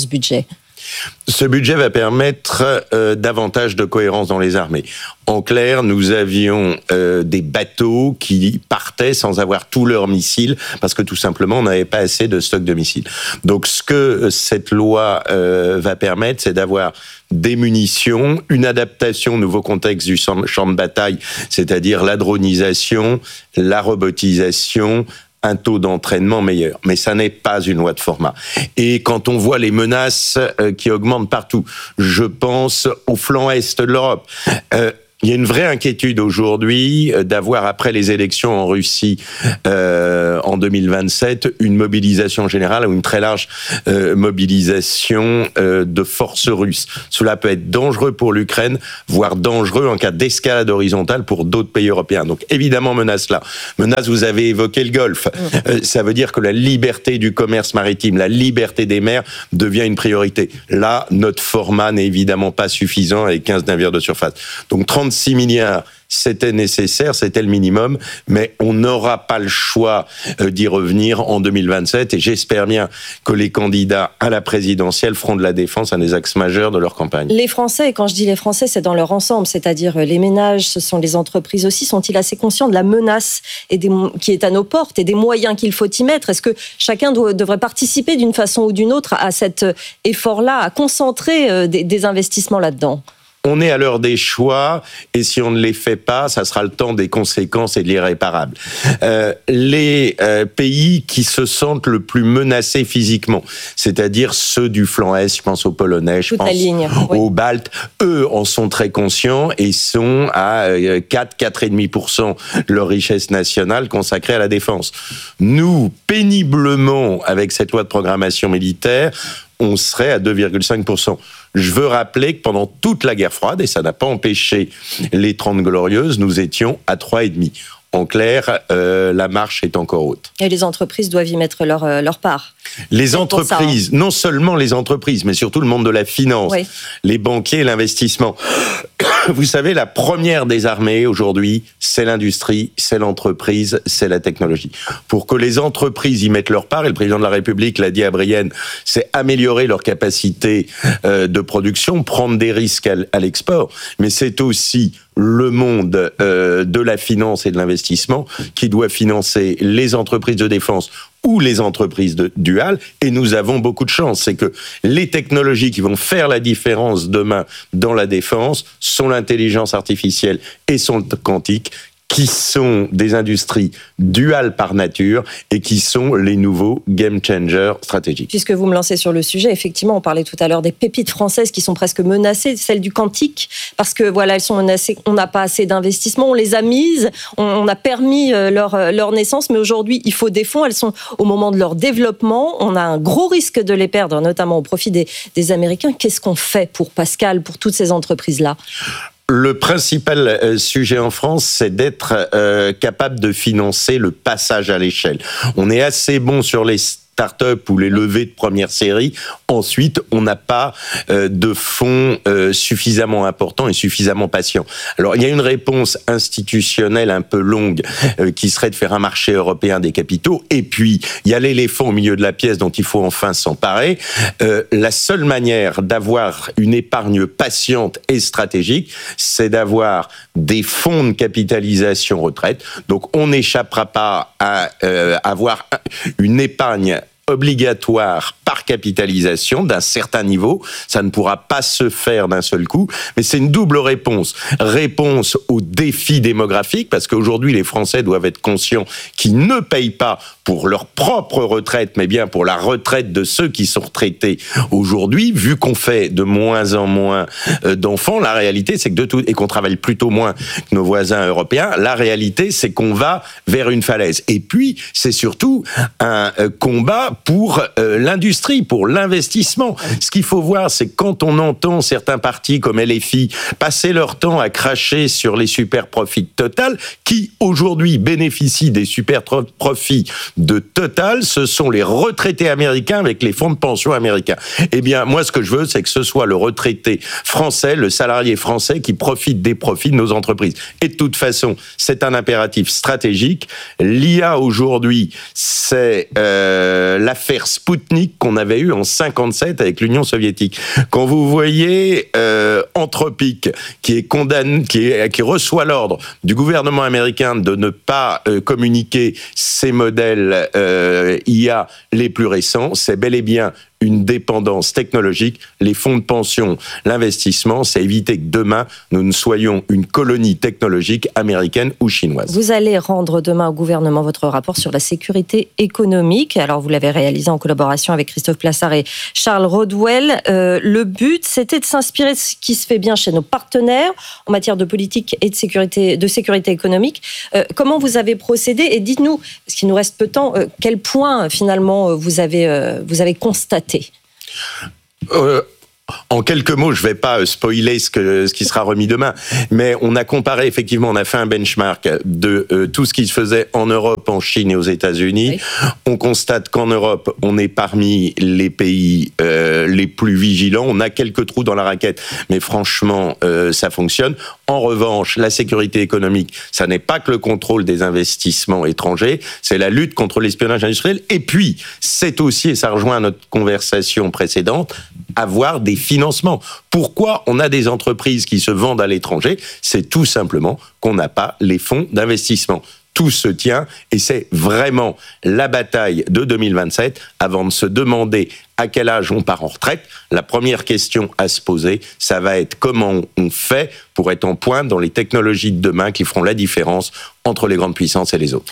Ce budget va permettre davantage de cohérence dans les armées. En clair, nous avions des bateaux qui partaient sans avoir tous leurs missiles parce que tout simplement on n'avait pas assez de stock de missiles. Donc ce que cette loi va permettre, c'est d'avoir des munitions, une adaptation au nouveau contexte du champ de bataille, c'est-à-dire la dronisation, la robotisation, un taux d'entraînement meilleur. Mais ça n'est pas une loi de format. Et quand on voit les menaces qui augmentent partout, je pense au flanc est de l'Europe. Il y a une vraie inquiétude aujourd'hui d'avoir, après les élections en Russie en 2027, une mobilisation générale ou une très large mobilisation de forces russes. Cela peut être dangereux pour l'Ukraine, voire dangereux en cas d'escalade horizontale pour d'autres pays européens. Donc évidemment, menace là. Menace, vous avez évoqué le Golfe. Ça veut dire que la liberté du commerce maritime, la liberté des mers devient une priorité. Là, notre format n'est évidemment pas suffisant avec 15 navires de surface. Donc 36 milliards, c'était nécessaire, c'était le minimum, mais on n'aura pas le choix d'y revenir en 2027 et j'espère bien que les candidats à la présidentielle feront de la défense un des axes majeurs de leur campagne. Les Français, et quand je dis les Français, c'est dans leur ensemble, c'est-à-dire les ménages, ce sont les entreprises aussi, sont-ils assez conscients de la menace qui est à nos portes et des moyens qu'il faut y mettre? Est-ce que chacun devrait participer d'une façon ou d'une autre à cet effort-là, à concentrer des investissements là-dedans? On est à l'heure des choix et si on ne les fait pas, ça sera le temps des conséquences et de l'irréparable. Les pays qui se sentent le plus menacés physiquement, c'est-à-dire ceux du flanc Est, je pense aux Polonais, je pense aux Baltes, eux en sont très conscients et sont à 4,5% de leur richesse nationale consacrée à la défense. Nous, péniblement, avec cette loi de programmation militaire, on serait à 2,5%. Je veux rappeler que pendant toute la guerre froide, et ça n'a pas empêché les 30 glorieuses, nous étions à 3,5%. En clair, la marche est encore haute. Et les entreprises doivent y mettre leur part. Les entreprises, non seulement les entreprises, mais surtout le monde de la finance, les banquiers et l'investissement. Vous savez, la première des armées aujourd'hui, c'est l'industrie, c'est l'entreprise, c'est la technologie. Pour que les entreprises y mettent leur part, et le président de la République l'a dit à Brienne, c'est améliorer leur capacité de production, prendre des risques à l'export, mais c'est aussi le monde de la finance et de l'investissement qui doit financer les entreprises de défense ou les entreprises duales, et nous avons beaucoup de chance. C'est que les technologies qui vont faire la différence demain dans la défense sont l'intelligence artificielle et sont le quantique, qui sont des industries duales par nature et qui sont les nouveaux game changers stratégiques. Puisque vous me lancez sur le sujet, effectivement, on parlait tout à l'heure des pépites françaises qui sont presque menacées, celles du quantique, parce que voilà, elles sont menacées, on n'a pas assez d'investissements, on les a mises, on a permis leur naissance, mais aujourd'hui, il faut des fonds, elles sont au moment de leur développement, on a un gros risque de les perdre, notamment au profit des Américains. Qu'est-ce qu'on fait pour Pascal, pour toutes ces entreprises-là ? Le principal sujet en France, c'est d'être capable de financer le passage à l'échelle. On est assez bon sur les start-up ou les levées de première série. Ensuite, on n'a pas de fonds suffisamment importants et suffisamment patients. Alors, il y a une réponse institutionnelle un peu longue qui serait de faire un marché européen des capitaux. Et puis, il y a l'éléphant au milieu de la pièce dont il faut enfin s'emparer. La seule manière d'avoir une épargne patiente et stratégique, c'est d'avoir des fonds de capitalisation retraite. Donc, on n'échappera pas à avoir une épargne obligatoire par capitalisation d'un certain niveau. Ça ne pourra pas se faire d'un seul coup, mais c'est une double réponse. Réponse aux défis démographiques, parce qu'aujourd'hui, les Français doivent être conscients qu'ils ne payent pas pour leur propre retraite, mais bien pour la retraite de ceux qui sont retraités aujourd'hui. Vu qu'on fait de moins en moins d'enfants, la réalité, c'est que et qu'on travaille plutôt moins que nos voisins européens, la réalité, c'est qu'on va vers une falaise. Et puis, c'est surtout un combat pour l'industrie, pour l'investissement. Ce qu'il faut voir, c'est que quand on entend certains partis comme LFI passer leur temps à cracher sur les super profits de Total, qui aujourd'hui bénéficient des super profits de Total, ce sont les retraités américains avec les fonds de pension américains. Eh bien, moi, ce que je veux, c'est que ce soit le retraité français, le salarié français qui profite des profits de nos entreprises. Et de toute façon, c'est un impératif stratégique. L'IA aujourd'hui, c'est l'affaire Spoutnik qu'on avait eue en 57 avec l'Union soviétique. Quand vous voyez Anthropic qui est condamné, qui reçoit l'ordre du gouvernement américain de ne pas communiquer ses modèles IA les plus récents, c'est bel et bien une dépendance technologique. Les fonds de pension, l'investissement, c'est éviter que demain, nous ne soyons une colonie technologique américaine ou chinoise. Vous allez rendre demain au gouvernement votre rapport sur la sécurité économique. Alors, vous l'avez réalisé en collaboration avec Christophe Plassard et Charles Rodwell. Le but, c'était de s'inspirer de ce qui se fait bien chez nos partenaires en matière de politique et de sécurité économique. Comment vous avez procédé? Et dites-nous, parce qu'il nous reste peu de temps, quel point, finalement, vous avez constaté? En quelques mots, je ne vais pas spoiler ce qui sera remis demain, mais on a comparé, effectivement, on a fait un benchmark de tout ce qui se faisait en Europe, en Chine et aux États-Unis. Oui. On constate qu'en Europe, on est parmi les pays les plus vigilants. On a quelques trous dans la raquette, mais franchement, ça fonctionne. En revanche, la sécurité économique, ça n'est pas que le contrôle des investissements étrangers, c'est la lutte contre l'espionnage industriel. Et puis, c'est aussi, et ça rejoint notre conversation précédente, avoir des financements. Pourquoi on a des entreprises qui se vendent à l'étranger? C'est tout simplement qu'on n'a pas les fonds d'investissement. Tout se tient et c'est vraiment la bataille de 2027 avant de se demander à quel âge on part en retraite. La première question à se poser, ça va être comment on fait pour être en pointe dans les technologies de demain qui feront la différence entre les grandes puissances et les autres.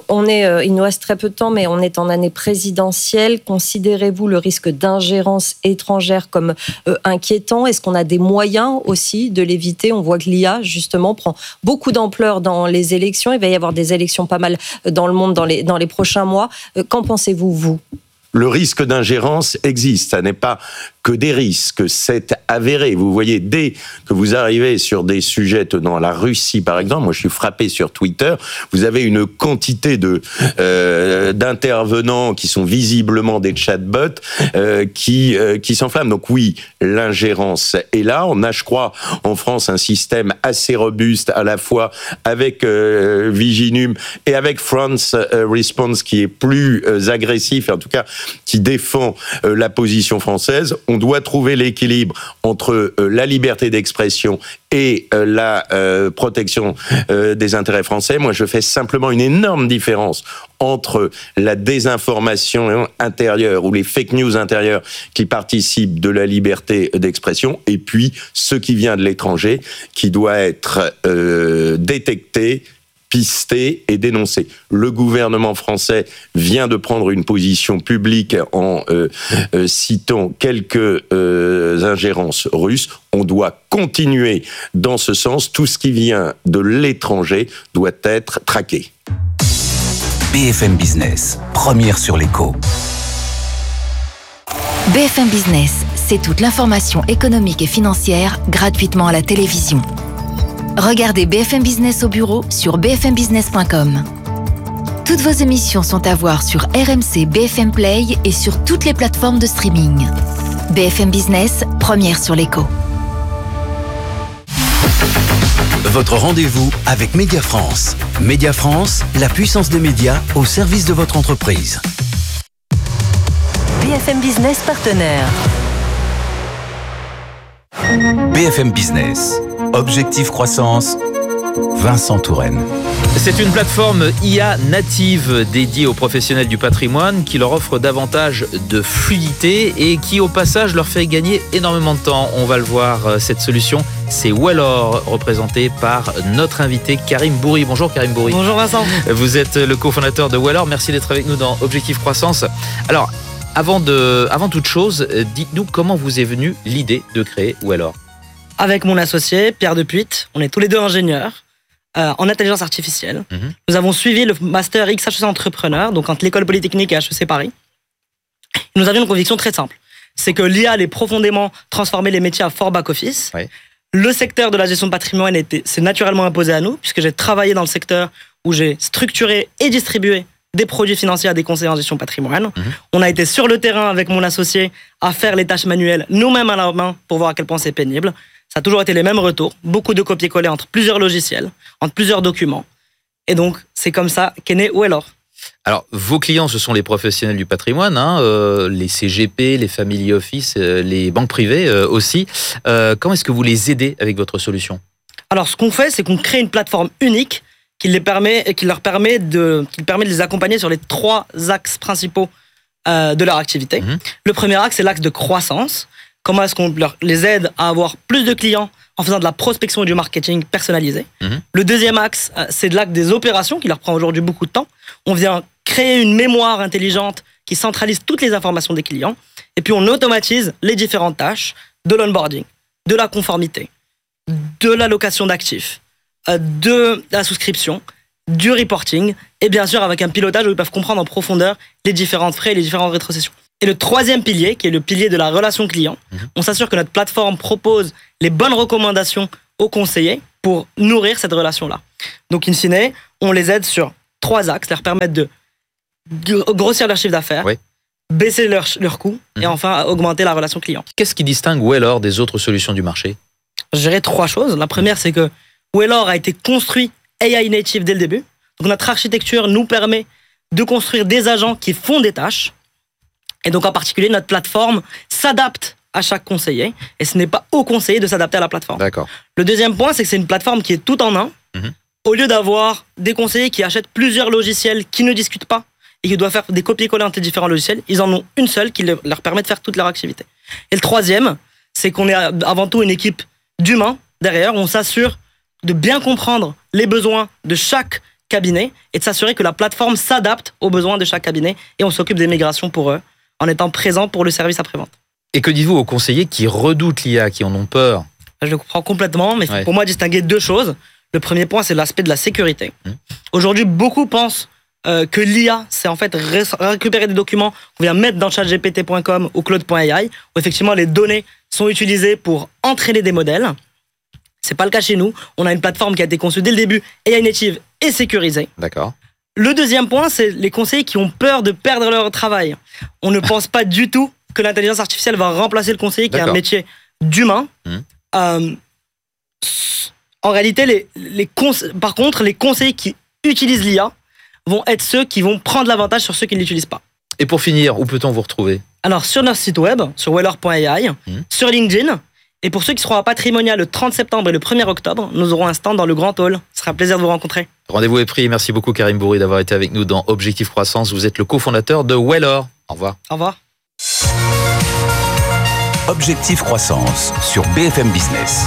Il nous reste très peu de temps, mais on est en année présidentielle. Considérez-vous le risque d'ingérence étrangère comme inquiétant? Est-ce qu'on a des moyens aussi de l'éviter? On voit que l'IA, justement, prend beaucoup d'ampleur dans les élections. Il va y avoir des élections pas mal dans le monde dans les prochains mois. Qu'en pensez-vous, vous? Le risque d'ingérence existe, ça n'est pas que des risques, c'est avéré. Vous voyez, dès que vous arrivez sur des sujets tenant à la Russie, par exemple, moi je suis frappé sur Twitter, vous avez une quantité d'intervenants qui sont visiblement des chatbots qui s'enflamment. Donc oui, l'ingérence est là. On a, je crois, en France un système assez robuste à la fois avec Viginum et avec France Response qui est plus agressif, en tout cas qui défend la position française. On doit trouver l'équilibre entre la liberté d'expression et la protection des intérêts français. Moi, je fais simplement une énorme différence entre la désinformation intérieure ou les fake news intérieures qui participent de la liberté d'expression et puis ce qui vient de l'étranger qui doit être détecté, pisté et dénoncé. Le gouvernement français vient de prendre une position publique en citant quelques ingérences russes. On doit continuer dans ce sens. Tout ce qui vient de l'étranger doit être traqué. BFM Business, première sur l'écho. BFM Business, c'est toute l'information économique et financière gratuitement à la télévision. Regardez BFM Business au bureau sur bfmbusiness.com. Toutes vos émissions sont à voir sur RMC, BFM Play et sur toutes les plateformes de streaming. BFM Business, première sur l'écho. Votre rendez-vous avec Média France. Média France, la puissance des médias au service de votre entreprise. BFM Business partenaire. BFM Business. Objectif croissance, Vincent Touraine. C'est une plateforme IA native dédiée aux professionnels du patrimoine qui leur offre davantage de fluidité et qui au passage leur fait gagner énormément de temps. On va le voir, cette solution, c'est Wellor, représenté par notre invité Karim Bourri. Bonjour Karim Bourri. Bonjour Vincent. Vous êtes le cofondateur de Wellor. Merci d'être avec nous dans Objectif Croissance. Alors, avant toute chose, dites-nous comment vous est venue l'idée de créer Wellor. Avec mon associé, Pierre Depuit, on est tous les deux ingénieurs en intelligence artificielle. Nous avons suivi le master XHEC Entrepreneur, donc entre l'école polytechnique et HEC Paris. Nous avions une conviction très simple, c'est que l'IA allait profondément transformer les métiers à fort back-office. Oui. Le secteur de la gestion de patrimoine s'est naturellement imposé à nous, puisque j'ai travaillé dans le secteur où j'ai structuré et distribué des produits financiers à des conseillers en gestion de patrimoine. On a été sur le terrain avec mon associé à faire les tâches manuelles nous-mêmes à la main pour voir à quel point c'est pénible. Ça a toujours été les mêmes retours, beaucoup de copier-coller entre plusieurs logiciels, entre plusieurs documents. Et donc, c'est comme ça qu'est né Wellor. Alors, vos clients, ce sont les professionnels du patrimoine, les CGP, les family office, les banques privées aussi. Comment est-ce que vous les aidez avec votre solution ? Alors, ce qu'on fait, c'est qu'on crée une plateforme unique qui leur permet de les accompagner sur les 3 axes principaux de leur activité. Le premier axe, c'est l'axe de croissance. Comment est-ce qu'on les aide à avoir plus de clients en faisant de la prospection et du marketing personnalisé. Le deuxième axe, c'est de l'axe des opérations qui leur prend aujourd'hui beaucoup de temps. On vient créer une mémoire intelligente qui centralise toutes les informations des clients. Et puis on automatise les différentes tâches de l'onboarding, de la conformité, de l'allocation d'actifs, de la souscription, du reporting, et bien sûr avec un pilotage où ils peuvent comprendre en profondeur les différents frais et les différentes rétrocessions. Et le troisième pilier, qui est le pilier de la relation client, on s'assure que notre plateforme propose les bonnes recommandations aux conseillers pour nourrir cette relation-là. Donc, in fine, on les aide sur 3 axes, leur permettre de grossir leur chiffre d'affaires, baisser leurs coûts et enfin augmenter la relation client. Qu'est-ce qui distingue Wellor des autres solutions du marché ? Je dirais 3 choses. La première, c'est que Wellor a été construit AI native dès le début. Donc, notre architecture nous permet de construire des agents qui font des tâches. Et donc, en particulier, notre plateforme s'adapte à chaque conseiller. Et ce n'est pas au conseiller de s'adapter à la plateforme. D'accord. Le deuxième point, c'est que c'est une plateforme qui est tout en un. Au lieu d'avoir des conseillers qui achètent plusieurs logiciels qui ne discutent pas et qui doivent faire des copier-coller entre les différents logiciels, ils en ont une seule qui leur permet de faire toute leur activité. Et le troisième, c'est qu'on est avant tout une équipe d'humains derrière. On s'assure de bien comprendre les besoins de chaque cabinet et de s'assurer que la plateforme s'adapte aux besoins de chaque cabinet. Et on s'occupe des migrations pour eux, en étant présent pour le service après-vente. Et que dites-vous aux conseillers qui redoutent l'IA, qui en ont peur ? Je le comprends complètement, mais il faut pour moi distinguer 2 choses. Le premier point, c'est l'aspect de la sécurité. Aujourd'hui, beaucoup pensent que l'IA, c'est en fait récupérer des documents qu'on vient mettre dans chatgpt.com ou cloud.ai, où effectivement les données sont utilisées pour entraîner des modèles. C'est pas le cas chez nous. On a une plateforme qui a été conçue dès le début, AI native et sécurisée. D'accord. Le deuxième point, c'est les conseillers qui ont peur de perdre leur travail. On ne pense pas du tout que l'intelligence artificielle va remplacer le conseiller, qui est un métier d'humain. En réalité, par contre, les conseillers qui utilisent l'IA vont être ceux qui vont prendre l'avantage sur ceux qui ne l'utilisent pas. Et pour finir, où peut-on vous retrouver ? Alors, sur notre site web, sur wellor.ai, sur LinkedIn. Et pour ceux qui seront à Patrimonia le 30 septembre et le 1er octobre, nous aurons un stand dans le Grand Hall. Ce sera un plaisir de vous rencontrer. Rendez-vous est pris. Merci beaucoup Karim Bourri d'avoir été avec nous dans Objectif Croissance. Vous êtes le cofondateur de Wellor. Au revoir. Au revoir. Objectif Croissance sur BFM Business.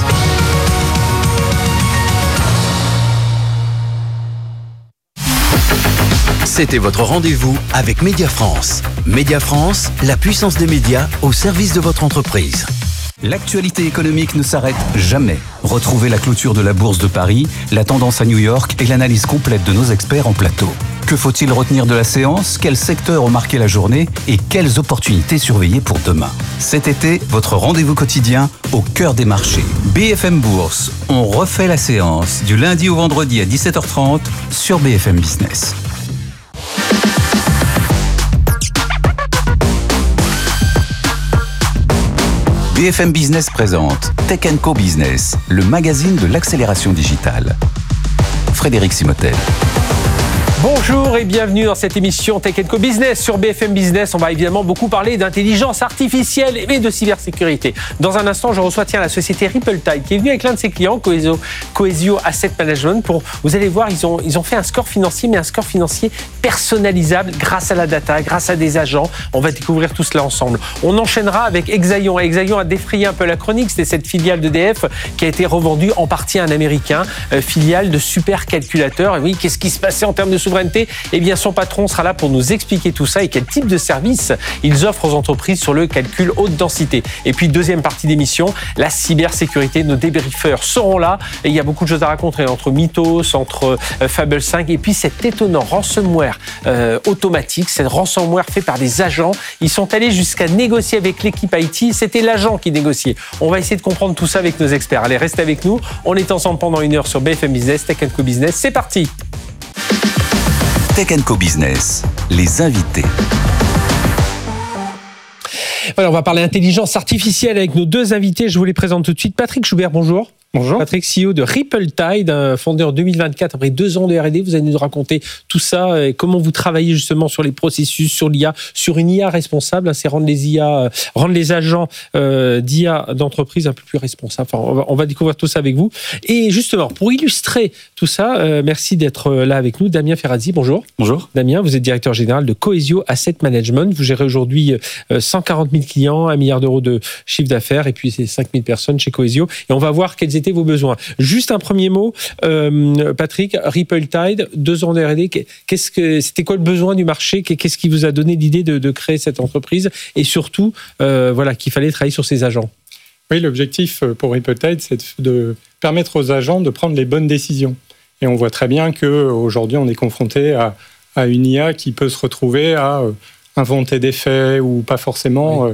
C'était votre rendez-vous avec Média France. Média France, la puissance des médias au service de votre entreprise. L'actualité économique ne s'arrête jamais. Retrouvez la clôture de la Bourse de Paris, la tendance à New York et l'analyse complète de nos experts en plateau. Que faut-il retenir de la séance ? Quels secteurs ont marqué la journée ? Et quelles opportunités surveiller pour demain ? Cet été, votre rendez-vous quotidien au cœur des marchés. BFM Bourse, on refait la séance du lundi au vendredi à 17h30 sur BFM Business. BFM Business présente Tech & Co Business, le magazine de l'accélération digitale. Frédéric Simotel. Bonjour et bienvenue dans cette émission Tech & Co Business sur BFM Business. On va évidemment beaucoup parler d'intelligence artificielle et de cybersécurité. Dans un instant, je reçois la société Ripple Tide qui est venue avec l'un de ses clients, Coesio Asset Management. Vous allez voir, ils ont fait un score financier, mais un score financier personnalisable grâce à la data, grâce à des agents. On va découvrir tout cela ensemble. On enchaînera avec Exaion. Exaion a défrayé un peu la chronique. C'était cette filiale d'EDF qui a été revendue en partie à un Américain, filiale de supercalculateur. Et oui, qu'est-ce qui se passait en termes de souveraineté ? Eh bien, son patron sera là pour nous expliquer tout ça et quel type de service ils offrent aux entreprises sur le calcul haute densité. Et puis, deuxième partie d'émission, la cybersécurité. Nos débriefeurs seront là et il y a beaucoup de choses à raconter entre Mythos, entre Fable 5 et puis cet étonnant ransomware automatique, cet ransomware fait par des agents. Ils sont allés jusqu'à négocier avec l'équipe IT. C'était l'agent qui négociait. On va essayer de comprendre tout ça avec nos experts. Allez, restez avec nous. On est ensemble pendant 1 heure sur BFM Business, Tech & Co Business. C'est parti. Tech & Co Business, les invités. Voilà, on va parler intelligence artificielle avec nos 2 invités. Je vous les présente tout de suite. Patrick Schubert, bonjour. Bonjour. Patrick, CEO de Ripple Tide, fondé en 2024, après 2 ans de R&D. Vous allez nous raconter tout ça et comment vous travaillez justement sur les processus, sur l'IA, sur une IA responsable. C'est rendre les agents d'IA d'entreprise un peu plus responsables. Enfin, on va découvrir tout ça avec vous. Et justement, pour illustrer tout ça, merci d'être là avec nous. Damien Ferrazzi, bonjour. Bonjour. Damien, vous êtes directeur général de Coesio Asset Management. Vous gérez aujourd'hui 140 000 clients, 1 milliard d'euros de chiffre d'affaires et puis c'est 5 000 personnes chez Coesio. Et on va voir quels étaient vos besoins. Juste un premier mot, Patrick, Ripple Tide, 2 ans de R&D, c'était quoi le besoin du marché? Qu'est-ce qui vous a donné l'idée de créer cette entreprise? Et surtout, qu'il fallait travailler sur ces agents. Oui, l'objectif pour Ripple Tide, c'est de permettre aux agents de prendre les bonnes décisions. Et on voit très bien qu'aujourd'hui, on est confronté à une IA qui peut se retrouver à inventer des faits ou pas forcément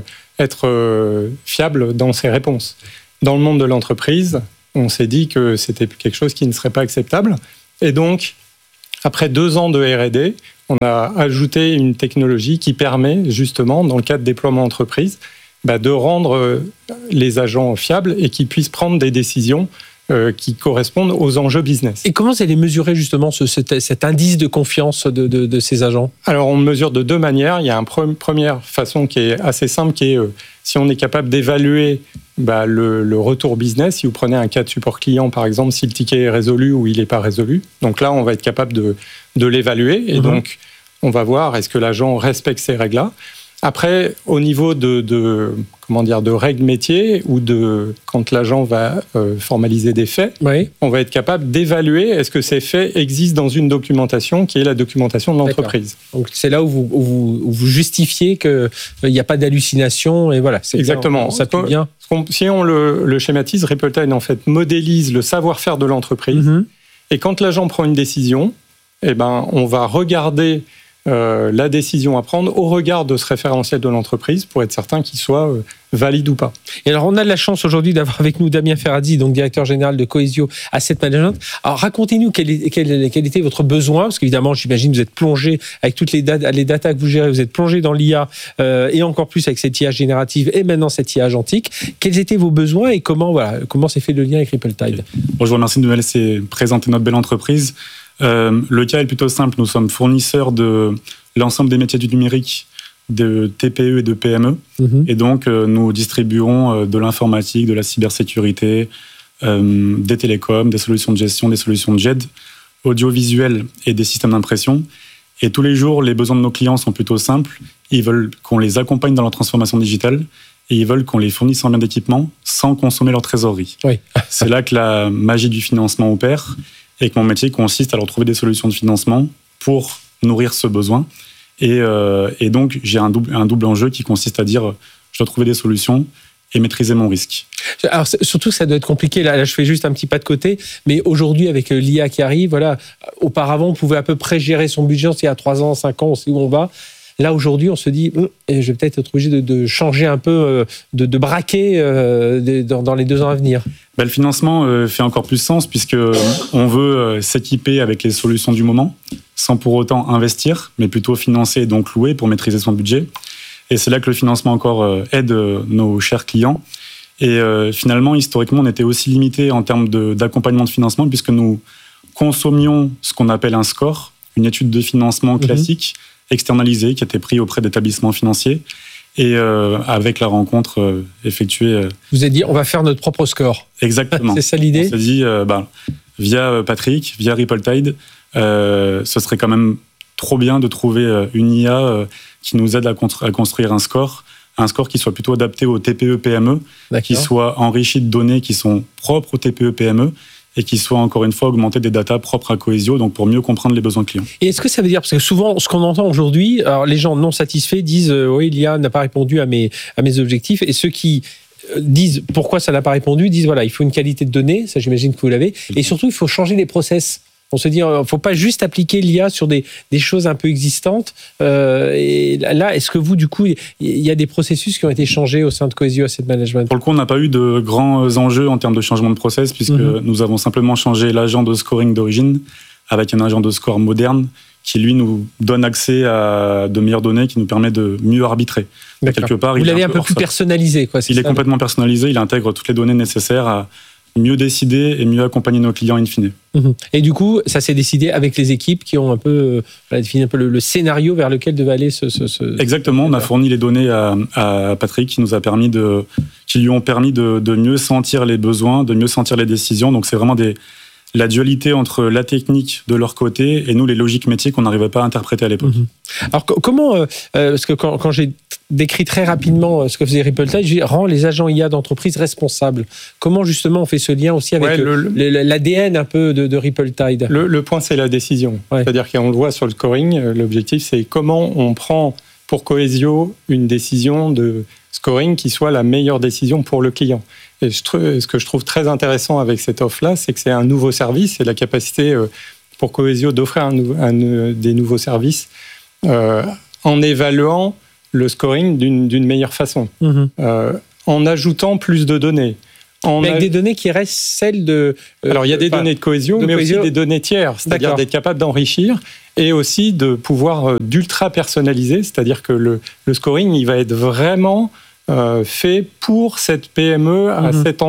être fiable dans ses réponses. Dans le monde de l'entreprise, on s'est dit que c'était quelque chose qui ne serait pas acceptable. Et donc, après 2 ans de R&D, on a ajouté une technologie qui permet justement, dans le cadre de déploiement entreprise, de rendre les agents fiables et qu'ils puissent prendre des décisions qui correspondent aux enjeux business. Et comment vous allez mesurer justement cet indice de confiance de ces agents? Alors, on le mesure de 2 manières. Il y a une première façon qui est assez simple, qui est si on est capable d'évaluer le retour business. Si vous prenez un cas de support client, par exemple, si le ticket est résolu ou il n'est pas résolu. Donc là, on va être capable de l'évaluer. Et donc, on va voir est-ce que l'agent respecte ces règles-là. Après, au niveau de règles métiers ou quand l'agent va formaliser des faits, on va être capable d'évaluer est-ce que ces faits existent dans une documentation qui est la documentation de l'entreprise. D'accord. Donc c'est là où vous justifiez qu'il n'y a pas d'hallucination et voilà. Exactement. Bien, ça peut bien. Si on le schématise, Ripple Tide en fait modélise le savoir-faire de l'entreprise. Et quand l'agent prend une décision, on va regarder la décision à prendre au regard de ce référentiel de l'entreprise pour être certain qu'il soit valide ou pas. Et alors, on a de la chance aujourd'hui d'avoir avec nous Damien Ferrazzi, donc directeur général de Coesio Asset Management. Alors, racontez-nous quel était votre besoin, parce qu'évidemment, j'imagine que vous êtes plongé avec toutes les datas que vous gérez, vous êtes plongé dans l'IA et encore plus avec cette IA générative et maintenant cette IA agentique. Quels étaient vos besoins et comment s'est fait le lien avec Ripple Tide? Bon, je vous remercie de nous laisser présenter notre belle entreprise. Le cas est plutôt simple. Nous sommes fournisseurs de l'ensemble des métiers du numérique, de TPE et de PME. Et donc, nous distribuons de l'informatique, de la cybersécurité, des télécoms, des solutions de gestion, des solutions de GED, audiovisuel et des systèmes d'impression. Et tous les jours, les besoins de nos clients sont plutôt simples. Ils veulent qu'on les accompagne dans leur transformation digitale et ils veulent qu'on les fournisse en biens d'équipement sans consommer leur trésorerie. C'est là que la magie du financement opère. Et que mon métier consiste à leur trouver des solutions de financement pour nourrir ce besoin. Et donc, j'ai un double enjeu qui consiste à dire, je dois trouver des solutions et maîtriser mon risque. Alors, surtout que ça doit être compliqué. Là, je fais juste un petit pas de côté. Mais aujourd'hui, avec l'IA qui arrive, auparavant, on pouvait à peu près gérer son budget. Il y a 3 ans, 5 ans, on sait où on va. Là, aujourd'hui, on se dit, je vais peut-être être obligé de changer un peu, de braquer dans les 2 ans à venir. Le financement fait encore plus sens puisqu'on veut s'équiper avec les solutions du moment, sans pour autant investir, mais plutôt financer et donc louer pour maîtriser son budget. Et c'est là que le financement encore aide nos chers clients. Et finalement, historiquement, on était aussi limité en termes d'accompagnement de financement puisque nous consommions ce qu'on appelle un score, une étude de financement classique, externalisé, qui était pris auprès d'établissements financiers. Et avec la rencontre effectuée... Vous avez dit, on va faire notre propre score. Exactement. C'est ça l'idée? On s'est dit, via Patrick, via Ripple Tide, ce serait quand même trop bien de trouver une IA qui nous aide à construire un score qui soit plutôt adapté aux TPE-PME, qui soit enrichi de données qui sont propres aux TPE-PME, et qui soit encore une fois augmenté des datas propres à Coesio, donc pour mieux comprendre les besoins clients. Et est-ce que ça veut dire, parce que souvent, ce qu'on entend aujourd'hui, alors les gens non satisfaits disent oui, l'IA n'a pas répondu à mes objectifs, et ceux qui disent pourquoi ça n'a pas répondu disent voilà, il faut une qualité de données, ça j'imagine que vous l'avez, et surtout il faut changer les process. On se dit, il ne faut pas juste appliquer l'IA sur des choses un peu existantes. Et là, est-ce que vous, du coup, il y a des processus qui ont été changés au sein de Coesio Asset Management? Pour le coup, on n'a pas eu de grands enjeux en termes de changement de process, puisque nous avons simplement changé l'agent de scoring d'origine avec un agent de score moderne qui, lui, nous donne accès à de meilleures données, qui nous permet de mieux arbitrer. Quelque part, vous l'avez un peu plus personnalisé, quoi. Il est complètement personnalisé, il intègre toutes les données nécessaires à mieux décider et mieux accompagner nos clients in fine. Et du coup, ça s'est décidé avec les équipes qui ont un peu défini un peu le scénario vers lequel devait aller ce... Exactement, on a fourni les données à Patrick qui lui ont permis de mieux sentir les besoins, de mieux sentir les décisions. Donc c'est vraiment la dualité entre la technique de leur côté et nous, les logiques métiers qu'on n'arrivait pas à interpréter à l'époque. Alors comment, parce que quand j'ai décrit très rapidement ce que faisait RippleTide, je dis, rend les agents IA d'entreprise responsables. Comment justement on fait ce lien aussi avec l'ADN un peu de RippleTide? Le point, c'est la décision. C'est-à-dire qu'on le voit sur le scoring, l'objectif, c'est comment on prend pour Cohesio une décision de scoring qui soit la meilleure décision pour le client. Et ce que je trouve très intéressant avec cette offre-là, c'est que c'est un nouveau service et la capacité pour Cohesio d'offrir des nouveaux services en évaluant le scoring d'une meilleure façon, en ajoutant plus de données. Avec des données qui restent celles de... Alors, il y a des données de Cohesio, mais aussi des données tiers, c'est-à-dire d'être capable d'enrichir et aussi de pouvoir d'ultra personnaliser, c'est-à-dire que le scoring, il va être vraiment fait pour cette PME à cet